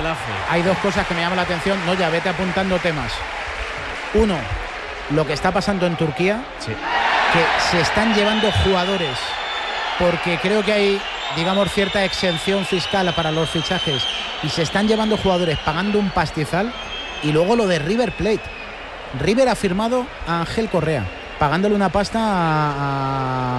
hay dos cosas que me llaman la atención. No, ya vete apuntando temas. Uno, lo que está pasando en Turquía, que se están llevando jugadores, porque creo que hay, digamos, cierta exención fiscal para los fichajes, y se están llevando jugadores pagando un pastizal. Y luego lo de River Plate. River ha firmado a Ángel Correa, pagándole una pasta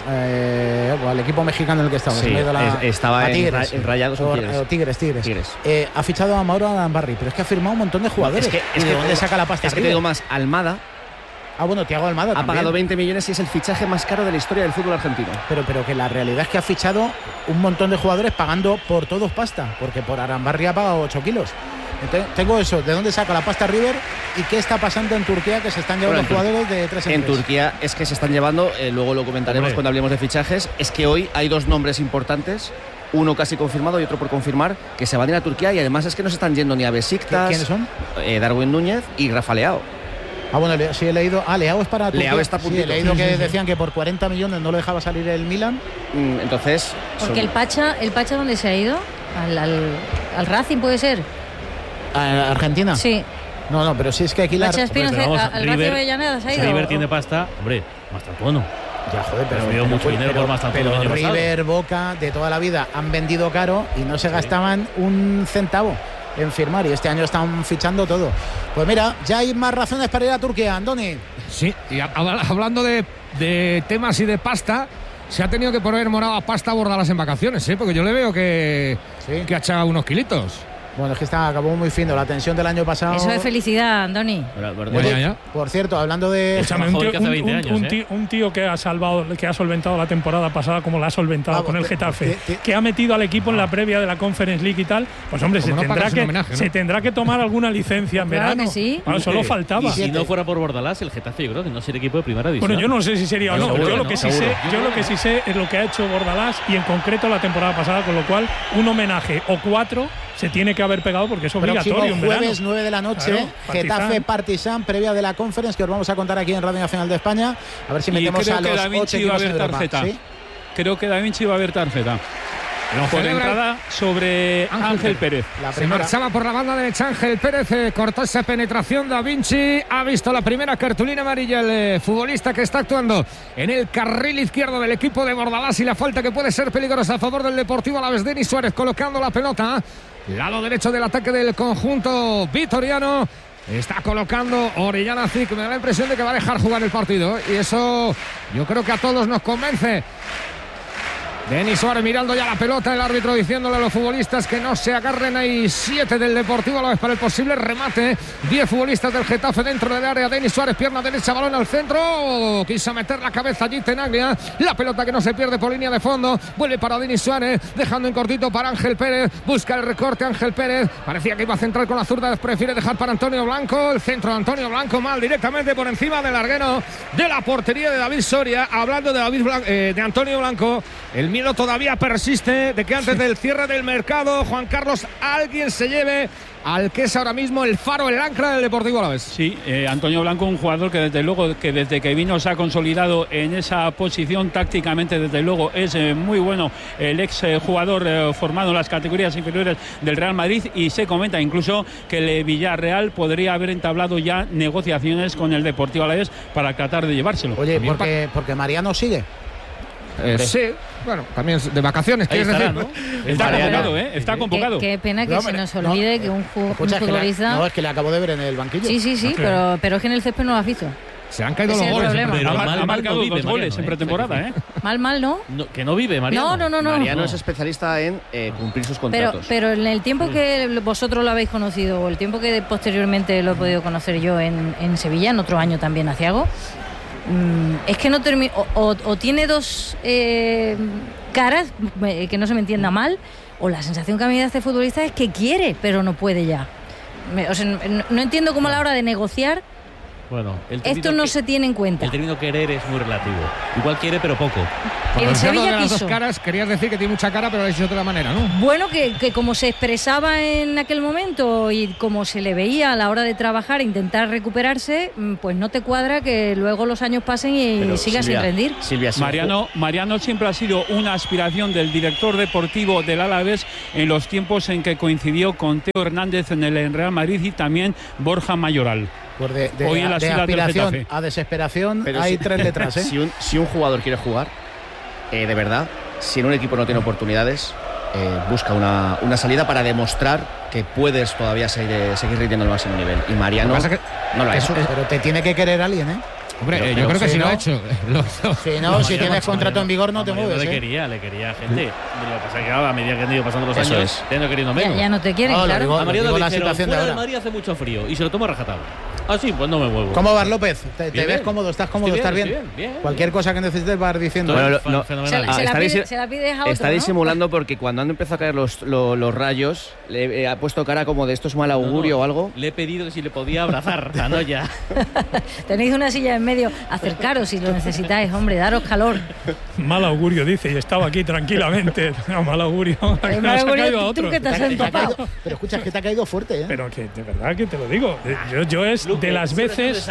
al equipo mexicano en el que estaba. Sí, estaba en Rayados o Tigres. Ha fichado a Mauro Arambarri, pero es que ha firmado un montón de jugadores. ¿De dónde saca la pasta? Es que te digo más, Almada. Bueno, Thiago Almada ha pagado 20 millones y es el fichaje más caro de la historia del fútbol argentino. Pero que la realidad es que ha fichado un montón de jugadores pagando por todos pasta, porque por Arambarri ha pagado 8 kilos. Entonces, tengo eso, ¿de dónde saca la pasta River y qué está pasando en Turquía, que se están llevando jugadores de 3 en 3? En Turquía es que se están llevando, luego lo comentaremos cuando hablemos de fichajes, es que hoy hay dos nombres importantes, uno casi confirmado y otro por confirmar, que se van a ir a Turquía, y además es que no se están yendo ni a Besiktas. ¿Quiénes son? Darwin Núñez y Rafa Leao. Bueno, sí he leído. Leao es para Turquía. Leao está puntito. Sí, he leído que decían que por 40 millones no lo dejaba salir el Milan. Entonces. Porque el Pacha, ¿dónde se ha ido? ¿Al Racing puede ser? ¿A Argentina? Sí. No, pero sí es que aquí al Racing Avellaneda se ha ido. River tiene pasta, hombre, Mastantuono. Ya, joder, pero mucho dinero por Mastantuono. Pero River, Boca, de toda la vida han vendido caro y no se gastaban un centavo en firmar, y este año están fichando todo. Pues mira, ya hay más razones para ir a Turquía, Andoni. Sí, y hablando de temas y de pasta, se ha tenido que poner morado a pasta Bordalas en vacaciones, porque yo le veo que ha echado unos kilitos. Bueno, es que acabó muy fino la tensión del año pasado. Eso es felicidad, Andoni. Oye, por cierto, hablando de... Un tío que ha solventado la temporada pasada como la ha solventado con el Getafe, que ha metido al equipo en la previa de la Conference League y tal, pues hombre, se tendrá que tomar alguna licencia en verano. Que sí. Solo faltaba. Y si no fuera por Bordalás, el Getafe yo creo que no sería equipo de primera división. Bueno, yo no sé si sería o no. Yo lo que sí sé es lo que ha hecho Bordalás, y en concreto la temporada pasada, con lo cual un homenaje o 4 se tiene que haber pegado porque es obligatorio. Jueves 9 de la noche, Getafe Partizan, previa de la Conference, que os vamos a contar aquí en Radio Nacional de España. A ver si metemos a los 8 equipos en Europa. ¿Sí? Creo que Da Vinci va a haber tarjeta. Por entrada sobre Ángel Pérez. Se marchaba por la banda derecha Ángel Pérez, cortó esa penetración. Da Vinci ha visto la primera cartulina amarilla, el futbolista que está actuando en el carril izquierdo del equipo de Bordalás, y la falta que puede ser peligrosa a favor del Deportivo Alavés. Denis Suárez colocando la pelota, lado derecho del ataque del conjunto vitoriano. Está colocando Orellana Zic, me da la impresión de que va a dejar jugar el partido, y eso yo creo que a todos nos convence. Denis Suárez mirando ya la pelota, el árbitro diciéndole a los futbolistas que no se agarren. Hay 7 del Deportivo Alavés para el posible remate, 10 futbolistas del Getafe dentro del área. Denis Suárez, pierna derecha, balón al centro, quiso meter la cabeza allí Tenaglia, la pelota que no se pierde por línea de fondo, vuelve para Denis Suárez, dejando en cortito para Ángel Pérez, busca el recorte Ángel Pérez, parecía que iba a centrar con la zurda, prefiere dejar para Antonio Blanco, el centro de Antonio Blanco mal, directamente por encima del larguero de la portería de David Soria. Hablando de Antonio Blanco, el miedo todavía persiste de que antes del cierre del mercado, Juan Carlos, alguien se lleve al que es ahora mismo el faro, el ancla del Deportivo Alavés. Sí, Antonio Blanco, un jugador que desde que vino se ha consolidado en esa posición tácticamente, desde luego es muy bueno, el ex jugador formado en las categorías inferiores del Real Madrid, y se comenta incluso que el Villarreal podría haber entablado ya negociaciones con el Deportivo Alavés para tratar de llevárselo. Oye, porque Mariano sigue. Sí, bueno, también de vacaciones, ¿quieres decir? ¿No? Está convocado, Está convocado. Qué pena que se nos olvide que un futbolista... No, es que le acabo de ver en el banquillo. Sí, pero es que en el césped no lo has visto. Se han caído los goles. Ha marcado 2 goles en pretemporada, Mal, ¿no? Que no vive Mariano. No. Mariano es especialista en cumplir sus contratos. Pero en el tiempo que vosotros lo habéis conocido, o el tiempo que posteriormente lo he podido conocer yo en Sevilla, en otro año también aciago, es que no termina, o tiene dos caras, que no se me entienda mal, o la sensación que a mí de este futbolista es que quiere, pero no puede ya. No entiendo cómo a la hora de negociar Bueno, esto no se tiene en cuenta. El término querer es muy relativo. Igual quiere, pero poco. El Sevilla de las quiso. dos caras, querías decir que tiene mucha cara, pero lo has dicho de otra manera, ¿no? Bueno, que como se expresaba en aquel momento y como se le veía a la hora de trabajar e intentar recuperarse, pues no te cuadra que luego los años pasen y sigas sin rendir. Silvia, Mariano siempre ha sido una aspiración del director deportivo del Alavés en los tiempos en que coincidió con Teo Hernández en el Real Madrid y también Borja Mayoral. Pues de aspiración a desesperación pero hay tres letras, ¿eh? Si un jugador quiere jugar, de verdad, si en un equipo no tiene oportunidades, busca una salida para demostrar que puedes todavía seguir rindiendo al máximo nivel. Y Mariano no lo ha hecho. Pero te tiene que querer alguien, ¿eh? Hombre, yo creo que sí lo ha hecho. Si tienes contrato en vigor no te mueves. Le quería gente. Lo que pasa es que a medida que han ido pasando los años, te han ido queriendo menos. Ya no te quieren, claro. A Mariano le dijeron, situación fuera de Madrid hace mucho frío y se lo toma rajatabla. Ah, sí, pues no me muevo. ¿Cómo vas, López? ¿Te ves cómodo? ¿Estás cómodo? ¿Estás bien? Cualquier cosa que necesites vas diciendo. Bueno, se la pides a otro, está disimulando porque cuando han empezado a caer los rayos, le ha puesto cara como de esto es mal augurio o algo. Le he pedido que si le podía abrazar a Noya. Tenéis una silla en medio. Acercaros si lo necesitáis, hombre, daros calor. Mal augurio, dice, y estaba aquí tranquilamente. No, mal augurio. Mal augurio, tú que te has empapado. Pero escucha, es que te ha caído fuerte, ¿eh? Pero que de verdad que te lo digo. Yo es de las veces,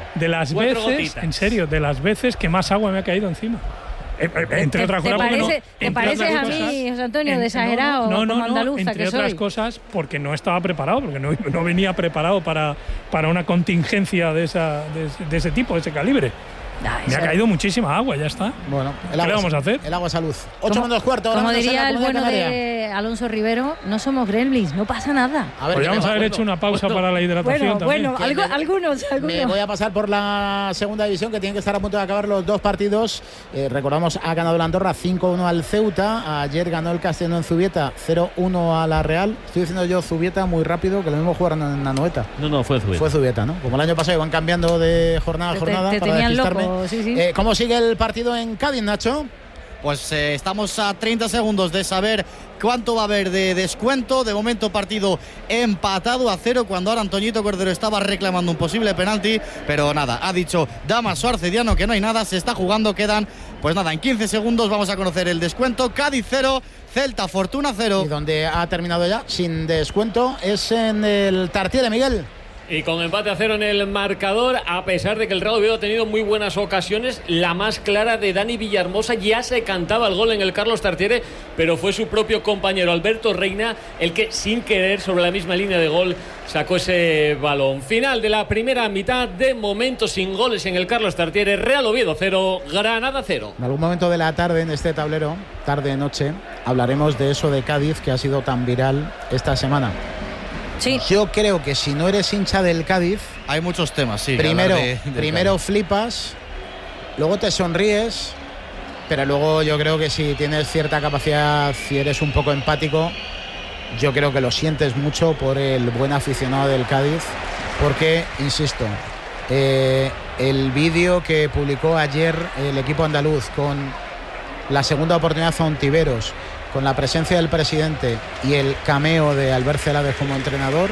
en serio, de las veces que más agua me ha caído encima. Entre otras cosas, ¿te pareces a mí, José Antonio, de exagerado como andaluza entre que soy? otras cosas porque no estaba preparado, porque no venía preparado para una contingencia de ese tipo, de ese calibre. Me ha caído muchísima agua, ya está. Bueno, ¿qué le vamos a hacer? El agua salud. 8:15. Como diría el bueno de Alonso Rivero, no somos gremlins, no pasa nada. Podríamos haber hecho una pausa para la hidratación también. Algunos. Me voy a pasar por la segunda división, que tienen que estar a punto de acabar los dos partidos. Recordamos, ha ganado el Andorra 5-1 al Ceuta. Ayer ganó el Castellón en Zubieta 0-1 a la Real. Estoy diciendo yo Zubieta muy rápido, que lo mismo jugaron en Anoeta. No, fue Zubieta. Fue Zubieta, ¿no? Como el año pasado iban cambiando de jornada a jornada para despistarme. Sí. ¿Cómo sigue el partido en Cádiz, Nacho? Pues estamos a 30 segundos de saber cuánto va a haber de descuento. De momento partido empatado a 0, cuando ahora Antoñito Cordero estaba reclamando un posible penalti, pero nada, ha dicho Damaso Arcediano que no hay nada, se está jugando, quedan pues nada, en 15 segundos vamos a conocer el descuento. Cádiz 0, Celta Fortuna 0. Y donde ha terminado ya sin descuento es en el Tartiere, Miguel. Y con empate a 0 en el marcador, a pesar de que el Real Oviedo ha tenido muy buenas ocasiones, la más clara de Dani Villahermosa, ya se cantaba el gol en el Carlos Tartiere, pero fue su propio compañero Alberto Reina el que, sin querer, sobre la misma línea de gol, sacó ese balón. Final de la primera mitad, de momento sin goles en el Carlos Tartiere. Real Oviedo 0, Granada 0. En algún momento de la tarde, en este tablero, tarde-noche, hablaremos de eso de Cádiz que ha sido tan viral esta semana. Sí. Yo creo que si no eres hincha del Cádiz, hay muchos temas, sí. Primero flipas, luego te sonríes, pero luego yo creo que si tienes cierta capacidad, si eres un poco empático, yo creo que lo sientes mucho por el buen aficionado del Cádiz, porque, insisto, el vídeo que publicó ayer el equipo andaluz con la segunda oportunidad a Ontiveros, con la presencia del presidente y el cameo de Albert Celades como entrenador,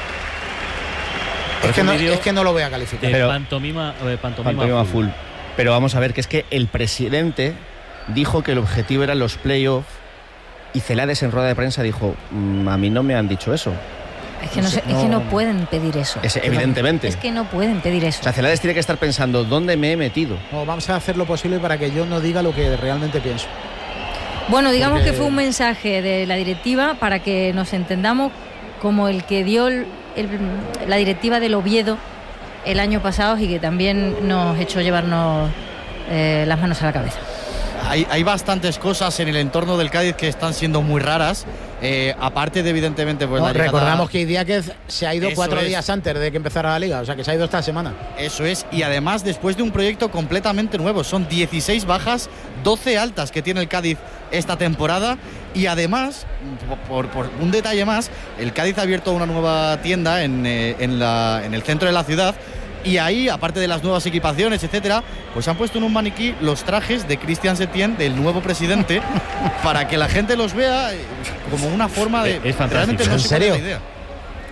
es que no lo voy a calificar. Pero pantomima full. Pero vamos a ver que es que el presidente dijo que el objetivo eran los playoffs y Celades en rueda de prensa dijo, a mí no me han dicho eso. Es que no pueden pedir eso. Evidentemente. Es que no pueden pedir eso. O sea, Celades tiene que estar pensando, ¿dónde me he metido? No, vamos a hacer lo posible para que yo no diga lo que realmente pienso. Bueno, digamos que fue un mensaje de la directiva para que nos entendamos como el que dio la directiva del Oviedo el año pasado y que también nos echó llevarnos las manos a la cabeza. Hay bastantes cosas en el entorno del Cádiz que están siendo muy raras. Aparte de, evidentemente, pues recordamos que Idiáquez se ha ido 4 días antes de que empezara la liga, o sea que se ha ido esta semana. Eso es, y además después de un proyecto completamente nuevo. Son 16 bajas, 12 altas que tiene el Cádiz esta temporada. Y además, por un detalle más, el Cádiz ha abierto una nueva tienda en el centro de la ciudad. Y ahí, aparte de las nuevas equipaciones, etcétera, pues han puesto en un maniquí los trajes de Christian Setién, del nuevo presidente, para que la gente los vea como una forma de... Es fantástico. Realmente no ¿En sé serio? cuál es la idea.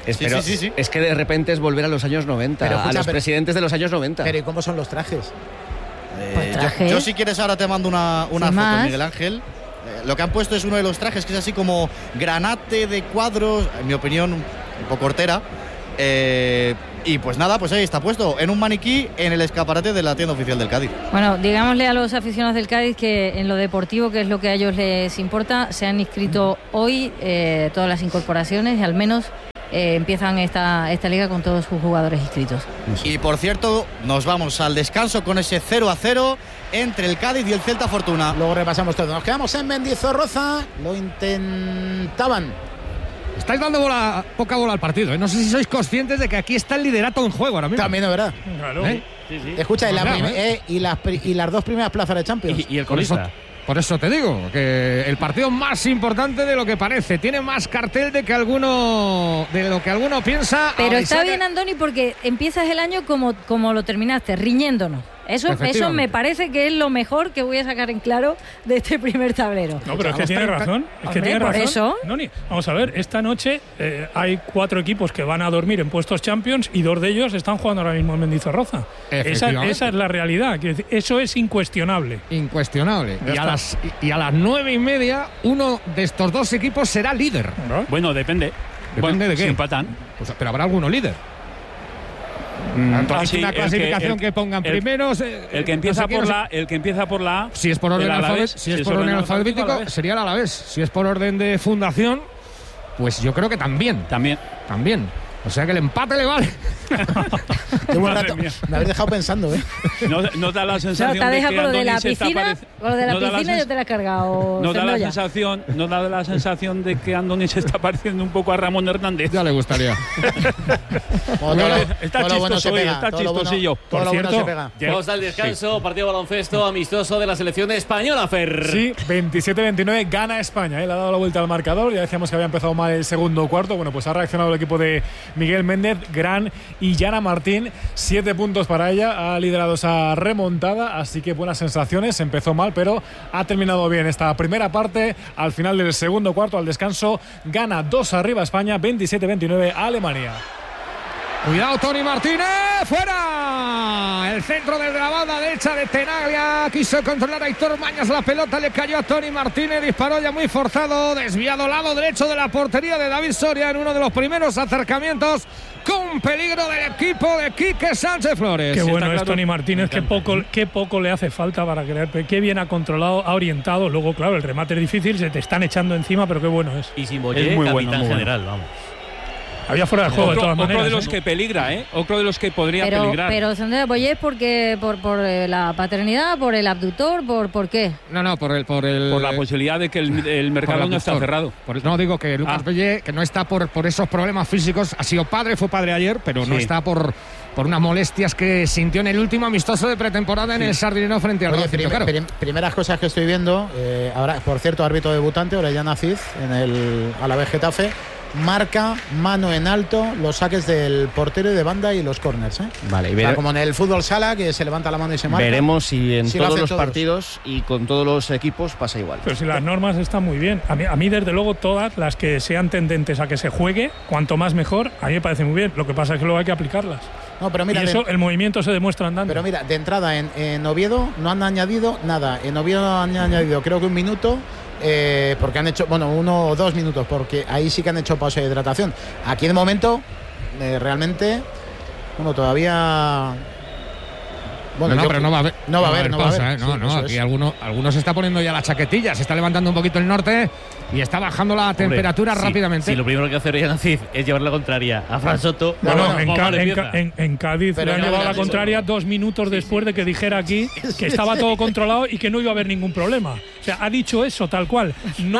Sí. Es que de repente es volver a los años 90, a los presidentes de los años 90. Pero ¿y cómo son los trajes? Yo si quieres ahora te mando una foto, Miguel Ángel. Lo que han puesto es uno de los trajes que es así como granate de cuadros, en mi opinión un poco hortera. Y pues nada, pues ahí está puesto en un maniquí en el escaparate de la tienda oficial del Cádiz. Bueno, digámosle a los aficionados del Cádiz que en lo deportivo, que es lo que a ellos les importa, se han inscrito hoy todas las incorporaciones y al menos empiezan esta liga con todos sus jugadores inscritos. Y por cierto, nos vamos al descanso con ese 0-0 entre el Cádiz y el Celta Fortuna. Luego repasamos todo. Nos quedamos en Mendizorroza. Lo intentaban. Estáis dando poca bola al partido, ¿eh? No sé si sois conscientes de que aquí está el liderato en juego ahora mismo. También es verdad. Claro. Sí. Escucha, y las dos primeras plazas de Champions. Y el colista. Por eso te digo, que el partido más importante de lo que parece. Tiene más cartel de lo que alguno piensa. Pero está bien, Andoni, porque empiezas el año como lo terminaste, riñéndonos. Eso me parece que es lo mejor que voy a sacar en claro de este primer tablero. No, pero es que tiene razón. Por eso. Noni, vamos a ver, esta noche hay 4 equipos que van a dormir en puestos Champions y 2 de ellos están jugando ahora mismo en Mendizorroza. Esa es la realidad. Eso es incuestionable. Incuestionable. Y a las 9:30, uno de estos 2 equipos será líder. ¿No? Bueno, depende. ¿Depende de qué? Si empatan. Pues, pero habrá alguno líder. Entonces, una clasificación que pongan primeros. El que empieza por la A. Si es por orden alfabético, sería el Alavés. Si es por orden de fundación, pues yo creo que también. O sea que el empate le vale. Qué buen rato. Me habéis dejado pensando, ¿eh? No da la sensación te deja de que con lo de Andoni la se está piscina. Con lo de la piscina ya te la has cargado. No da la sensación de que Andoni se está pareciendo un poco a Ramón Hernández. Ya le gustaría. Está chistoso, está chistosillo. Por cierto, llegamos al descanso, partido baloncesto amistoso de la selección española, Fer. Sí, 27-29 gana España, le ha dado la vuelta al marcador. Ya decíamos que había empezado mal el segundo cuarto. Bueno, pues ha reaccionado el equipo de Miguel Méndez, Gran y Yana Martín. 7 puntos para ella, ha liderado esa remontada, así que buenas sensaciones. Empezó mal, pero ha terminado bien esta primera parte. Al final del segundo cuarto, al descanso, gana 2 arriba España, 27-29 a Alemania. Cuidado, Tony Martínez, fuera. El centro desde la banda derecha de Tenaglia. Quiso controlar a Aitor Mañas la pelota, le cayó a Tony Martínez. Disparó ya muy forzado, desviado lado derecho de la portería de David Soria en uno de los primeros acercamientos con peligro del equipo de Quique Sánchez Flores. Qué bueno es Tony Martínez, qué poco le hace falta para crear, qué bien ha controlado, ha orientado. Luego, claro, el remate es difícil, se te están echando encima, pero qué bueno es. Y sin Boyer, capitán general, vamos. Había fuera de juego de todas maneras. Otro de los que peligra, Otro de los que podría peligrar. Pero Sandra Boyer, porque por la paternidad, por el abductor, ¿por qué? No, por la posibilidad de que el mercado no está cerrado. No, digo que Lucas Boyer, que no está por esos problemas físicos, ha sido padre, fue padre ayer, pero no está por unas molestias que sintió en el último amistoso de pretemporada en el Sardinero frente al Racing. Primeras cosas que estoy viendo, ahora, por cierto, árbitro debutante, Orellana Cid, en el Alavés Getafe. Marca mano en alto los saques del portero de banda y los corners, Vale, o sea, como en el fútbol sala, que se levanta la mano y se marca. Veremos si en todos los partidos y con todos los equipos pasa igual. Pero si las normas están muy bien. A mí desde luego, todas las que sean tendentes a que se juegue, cuanto más mejor, a mí me parece muy bien. Lo que pasa es que luego hay que aplicarlas. No, pero mira, y eso, el movimiento se demuestra andando. Pero mira, de entrada en Oviedo no han añadido nada. En Oviedo han añadido creo que 1 minuto. Porque han hecho, 1 o 2 minutos, porque ahí sí que han hecho pausa de hidratación. Aquí de momento, realmente, todavía. Pero no va a haber. No va a haber pausa, aquí algunos se está poniendo ya la chaquetilla, se está levantando un poquito el norte y está bajando la temperatura rápidamente. Sí, lo primero que hace Orellana Cid es llevar la contraria a Fran Soto. En Cádiz le han llevado la contraria 2 minutos después de que dijera aquí que estaba todo controlado y que no iba a haber ningún problema. O sea, ha dicho eso tal cual.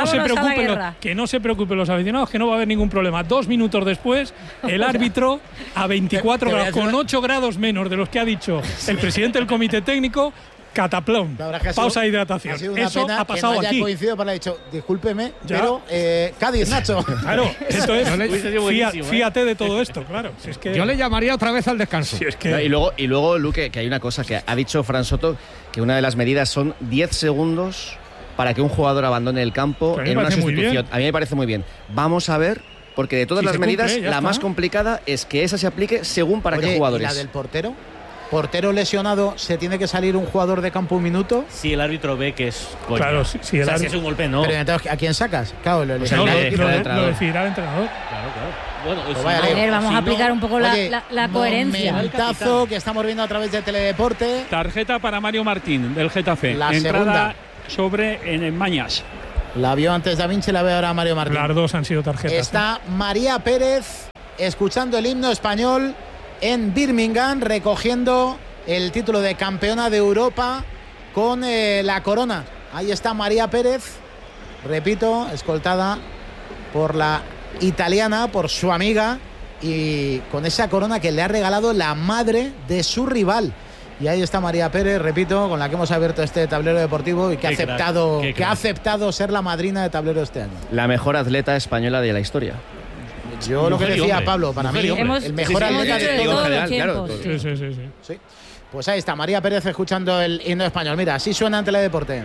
Que no se preocupen los aficionados, que no va a haber ningún problema. 2 minutos después, el árbitro a 24 grados, con 8 grados menos de los que ha dicho el presidente del comité técnico, cataplón, pausa de hidratación. Eso ha pasado que no aquí. Coincido para dicho, discúlpeme, pero Cádiz, Nacho. Claro, esto es. Fíjate de todo esto, claro. Si es que yo le llamaría otra vez al descanso. Si es que... y luego, Luque, que hay una cosa que ha dicho Fran Soto, que una de las medidas son 10 segundos para que un jugador abandone el campo en una sustitución. A mí me parece muy bien. Vamos a ver Porque de todas las medidas, la más complicada es que esa se aplique según para qué jugadores. ¿Y la del portero? Portero lesionado, ¿se tiene que salir un jugador de campo un minuto? Si el árbitro ve que es coña. Claro, si si es un golpe, no. Pero entonces, ¿a quién sacas? Claro, lo decidirá el entrenador. Claro. Bueno, a ver, vamos a aplicar un poco la coherencia. Momentazo que estamos viendo a través de Teledeporte. Tarjeta para Mario Martín, del Getafe. La entrada sobre en Mañas. La vio antes Da Vinci, la ve ahora Mario Martín. Las dos han sido tarjetas. Está María Pérez escuchando el himno español en Birmingham, recogiendo el título de campeona de Europa con la corona. Ahí está María Pérez, repito, escoltada por la italiana, por su amiga, y con esa corona que le ha regalado la madre de su rival. Y ahí está María Pérez, repito, con la que hemos abierto este tablero deportivo y que ha aceptado ser la madrina de tablero este año. La mejor atleta española de la historia. Yo lo que decía Pablo, para mí, el mejor atleta de todos los tiempos. Sí. Pues ahí está, María Pérez escuchando el himno español. Mira, así suena en Teledeporte.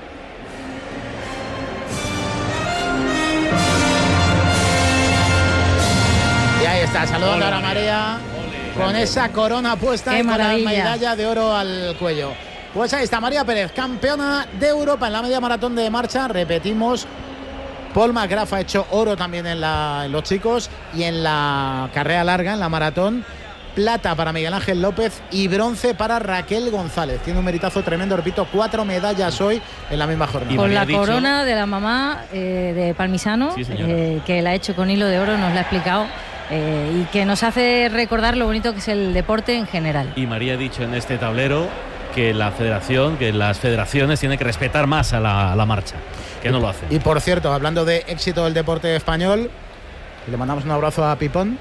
Y ahí está, saludando ahora a María con esa corona puesta y con la medalla de oro al cuello. Pues ahí está María Pérez, campeona de Europa en la media maratón de marcha. Repetimos, Paul McGrath ha hecho oro también en los chicos y en la carrera larga, en la maratón. Plata para Miguel Ángel López y bronce para Raquel González. Tiene un meritazo tremendo, repito, 4 medallas hoy en la misma jornada. Con la corona de la mamá de Palmisano, que la ha hecho con hilo de oro, nos la ha explicado. Y que nos hace recordar lo bonito que es el deporte en general. Y María ha dicho en este tablero que las federaciones tienen que respetar más a la marcha, que no lo hacen. Y por cierto, hablando de éxito del deporte español, le mandamos un abrazo a Pipón.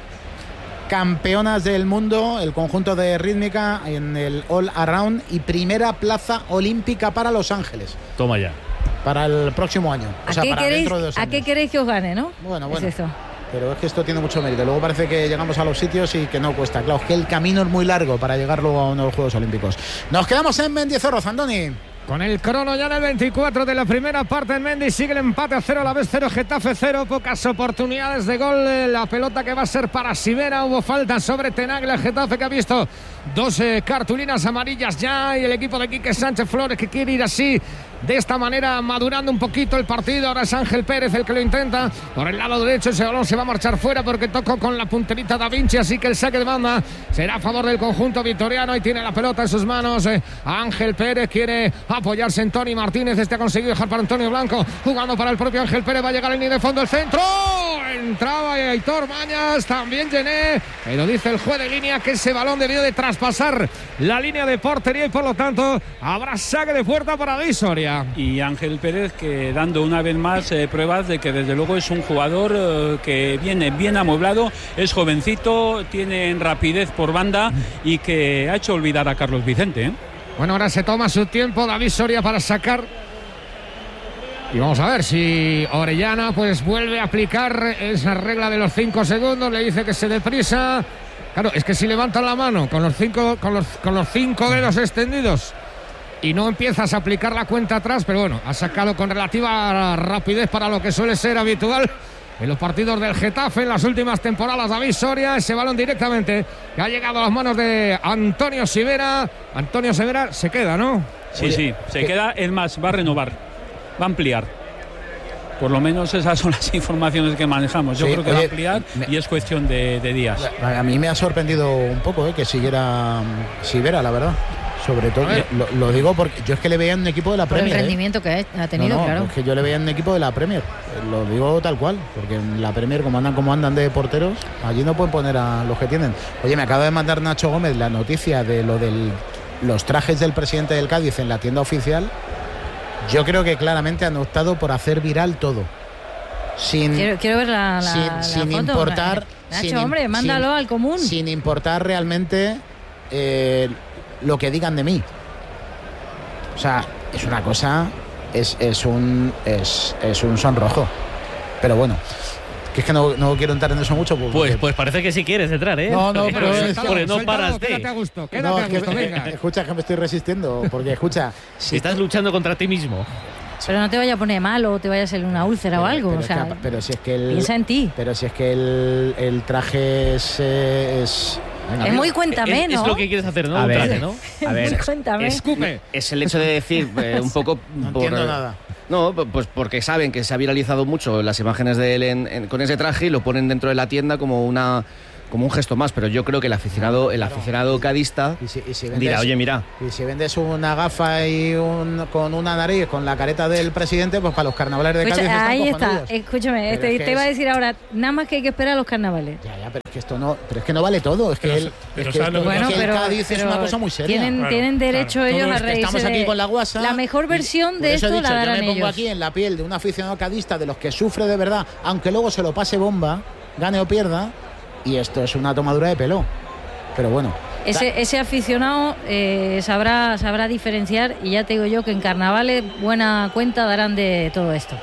Campeonas del mundo, el conjunto de rítmica en el All Around y primera plaza olímpica para Los Ángeles. Toma ya. Para el próximo año. Dentro de 2 años. ¿A qué queréis que os gane, no? Bueno. Es eso. Pero es que esto tiene mucho mérito. Luego parece que llegamos a los sitios y que no cuesta. Claro, es que el camino es muy largo para llegar luego a uno de los Juegos Olímpicos. Nos quedamos en Mendizorroza, Andoni. Con el crono ya en el 24 de la primera parte en Mendy, sigue el empate a 0, a la vez 0, Getafe 0, pocas oportunidades de gol, la pelota que va a ser para Sivera, hubo falta sobre Tenaglia, Getafe que ha visto 2 cartulinas amarillas ya y el equipo de Quique Sánchez Flores que quiere ir así, de esta manera madurando un poquito el partido. Ahora es Ángel Pérez el que lo intenta por el lado derecho, ese balón se va a marchar fuera porque tocó con la punterita Da Vinci, así que el saque de banda será a favor del conjunto vitoriano y tiene la pelota en sus manos. Ángel Pérez quiere apoyarse en Tony Martínez, ha conseguido dejar para Antonio Blanco, jugando para el propio Ángel Pérez, va a llegar en línea de fondo, el centro, entraba Aitor Mañas, también Gené, pero dice el juez de línea que ese balón debió de traspasar la línea de portería y por lo tanto habrá saque de puerta para Visoria. Y Ángel Pérez que dando una vez más pruebas de que desde luego es un jugador que viene bien amueblado, es jovencito, tiene rapidez por banda y que ha hecho olvidar a Carlos Vicente. Bueno, ahora se toma su tiempo David Soria para sacar. Y vamos a ver si Orellana pues vuelve a aplicar esa regla de los 5 segundos. Le dice que se deprisa. Claro, es que si levantan la mano con los 5 dedos extendidos y no empiezas a aplicar la cuenta atrás, pero bueno, ha sacado con relativa rapidez para lo que suele ser habitual en los partidos del Getafe en las últimas temporadas. David Soria, ese balón directamente que ha llegado a las manos de Antonio Sivera. Antonio Sivera se queda, ¿no? Sí, se queda, es más, va a renovar, va a ampliar. Por lo menos esas son las informaciones que manejamos. Yo creo que va a ampliar y es cuestión de días. A mí me ha sorprendido un poco que siguiera Sivera, la verdad. Sobre todo, lo digo porque yo es que le veía en un equipo de la Premier. El rendimiento que ha tenido, claro. Es que yo le veía en un equipo de la Premier. Lo digo tal cual, porque en la Premier, como andan de porteros, allí no pueden poner a los que tienen. Oye, me acaba de mandar Nacho Gómez la noticia de lo de los trajes del presidente del Cádiz en la tienda oficial. Yo creo que claramente han optado por hacer viral todo. Quiero ver la sin foto. Importar. Nacho, hombre, mándalo al común. Sin importar realmente lo que digan de mí. O sea, es una cosa, es un sonrojo. Pero bueno, que es que no quiero entrar en eso mucho. Pues parece que sí quieres entrar, ¿eh? No, pero es porque no paras de. Quédate a gusto, venga. Escucha, que me estoy resistiendo. Porque escucha, si estás luchando contra ti mismo. Pero no te vaya a poner mal o te vaya a salir una úlcera o algo. Pero si es que piensa en ti. Pero si es que el traje es Venga, es muy cuéntame, ¿no? Es lo que quieres hacer, ¿no? A ver, traje, ¿no? A ver, es el hecho de decir un poco... No entiendo nada. No, pues porque saben que se ha viralizado mucho las imágenes de él con ese traje y lo ponen dentro de la tienda como un gesto más, pero yo creo que el aficionado cadista dirá, oye, mira. Y si vendes una gafa y con una nariz con la careta del presidente, pues para los carnavales de Cádiz ahí está, escúchame, te iba a decir ahora, nada más que hay que esperar a los carnavales. Ya, pero es que no vale todo, es que el Cádiz es una cosa muy seria. Tienen derecho ellos a reírse. Estamos aquí con la guasa. La mejor versión de esto la darán ellos. Yo me pongo aquí en la piel de un aficionado cadista de los que sufre de verdad, aunque luego se lo pase bomba, gane o pierda. Y esto es una tomadura de pelo. Pero bueno. Ese aficionado sabrá diferenciar, y ya te digo yo que en carnavales buena cuenta darán de todo esto.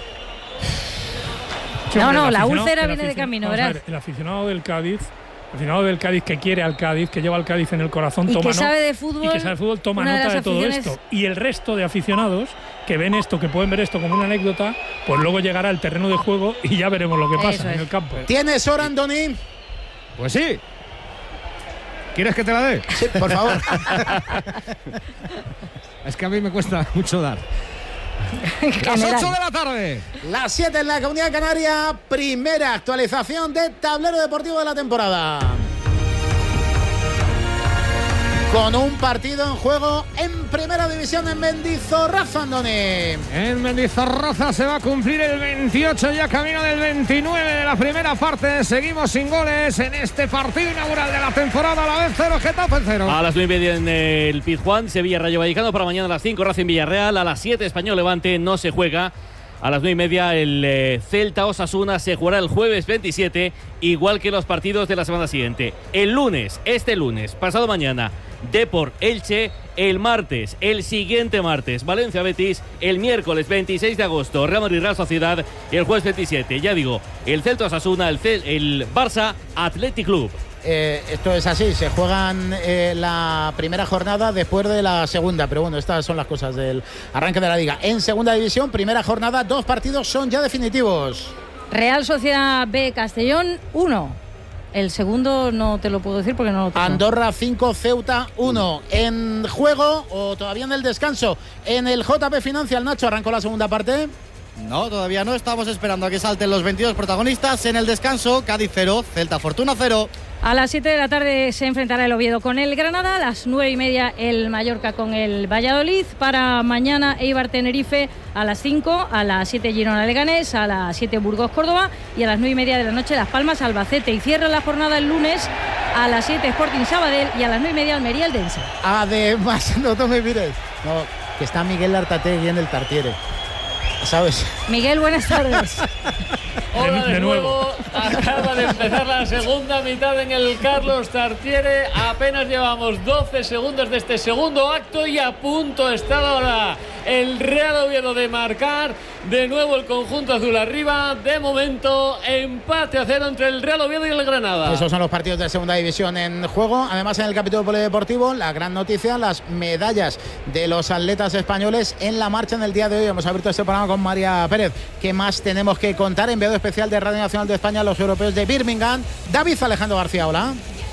La úlcera viene de camino, ¿verdad? El aficionado del Cádiz que quiere al Cádiz, que lleva al Cádiz en el corazón, que sabe de fútbol, toma nota de todo esto. Y el resto de aficionados que ven esto, que pueden ver esto como una anécdota, pues luego llegará al terreno de juego y ya veremos lo que pasa en el campo. ¿Tienes hora, Andoni? Pues sí. ¿Quieres que te la dé? Sí, por favor. Es que a mí me cuesta mucho dar. Las 8 de la tarde. Las 7 en la Comunidad Canaria. Primera actualización de tablero deportivo de la temporada. Con un partido en juego en Primera División en Mendizorroza, Andoni. En Mendizorroza se va a cumplir el 28, ya camino del 29 de la primera parte. Seguimos sin goles en este partido inaugural de la temporada. A la vez 0, Getafe 0. A las 9:30 en el Pizjuán, Sevilla Rayo Vallecano. Para mañana a las 5, Racing Villarreal. A las 7, Español Levante. No se juega. A las 9:30 el Celta Osasuna se jugará el jueves 27, igual que los partidos de la semana siguiente. El lunes, pasado mañana, Depor Elche. El martes, el siguiente martes, Valencia Betis. El miércoles 26 de agosto, Real Madrid Real Sociedad. Y el jueves 27, ya digo, el Celta Osasuna, el Barça Athletic Club. Esto es así, se juegan la primera jornada después de la segunda, pero bueno, estas son las cosas del arranque de la liga. En segunda división, primera jornada, 2 partidos son ya definitivos. Real Sociedad B, Castellón 1. El segundo no te lo puedo decir porque no lo tengo. Andorra 5, Ceuta 1. En juego, o todavía en el descanso, en el JP Financial, Nacho, arrancó la segunda parte. No, todavía no. Estamos esperando a que salten los 22 protagonistas. En el descanso, Cádiz 0, Celta Fortuna 0. A las 7 de la tarde se enfrentará el Oviedo con el Granada. A las 9:30 el Mallorca con el Valladolid. Para mañana Eibar Tenerife a las 5. A las 7 Girona Leganés. A las 7 Burgos Córdoba. Y a las 9:30 de la noche Las Palmas Albacete. Y cierra la jornada el lunes a las 7 Sporting Sabadell. Y a las 9:30 Almería Eldense. Además, no te me mires. No, que está Miguel Artategui en el Tartiere. ¿Sabes? Miguel, buenas tardes. Hola de nuevo. Acaba de empezar la segunda mitad en el Carlos Tartiere. Apenas llevamos 12 segundos de este segundo acto y a punto está ahora el Real Oviedo de marcar. De nuevo el conjunto azul arriba. De momento, empate a 0 entre el Real Oviedo y el Granada. Esos son los partidos de segunda división en juego. Además, en el capítulo polideportivo, la gran noticia, las medallas de los atletas españoles en la marcha en el día de hoy. Hemos abierto este programa con María Pérez. ¿Qué más tenemos que contar? Enviado especial de Radio Nacional de España a los europeos de Birmingham, David Alejandro García. Hola.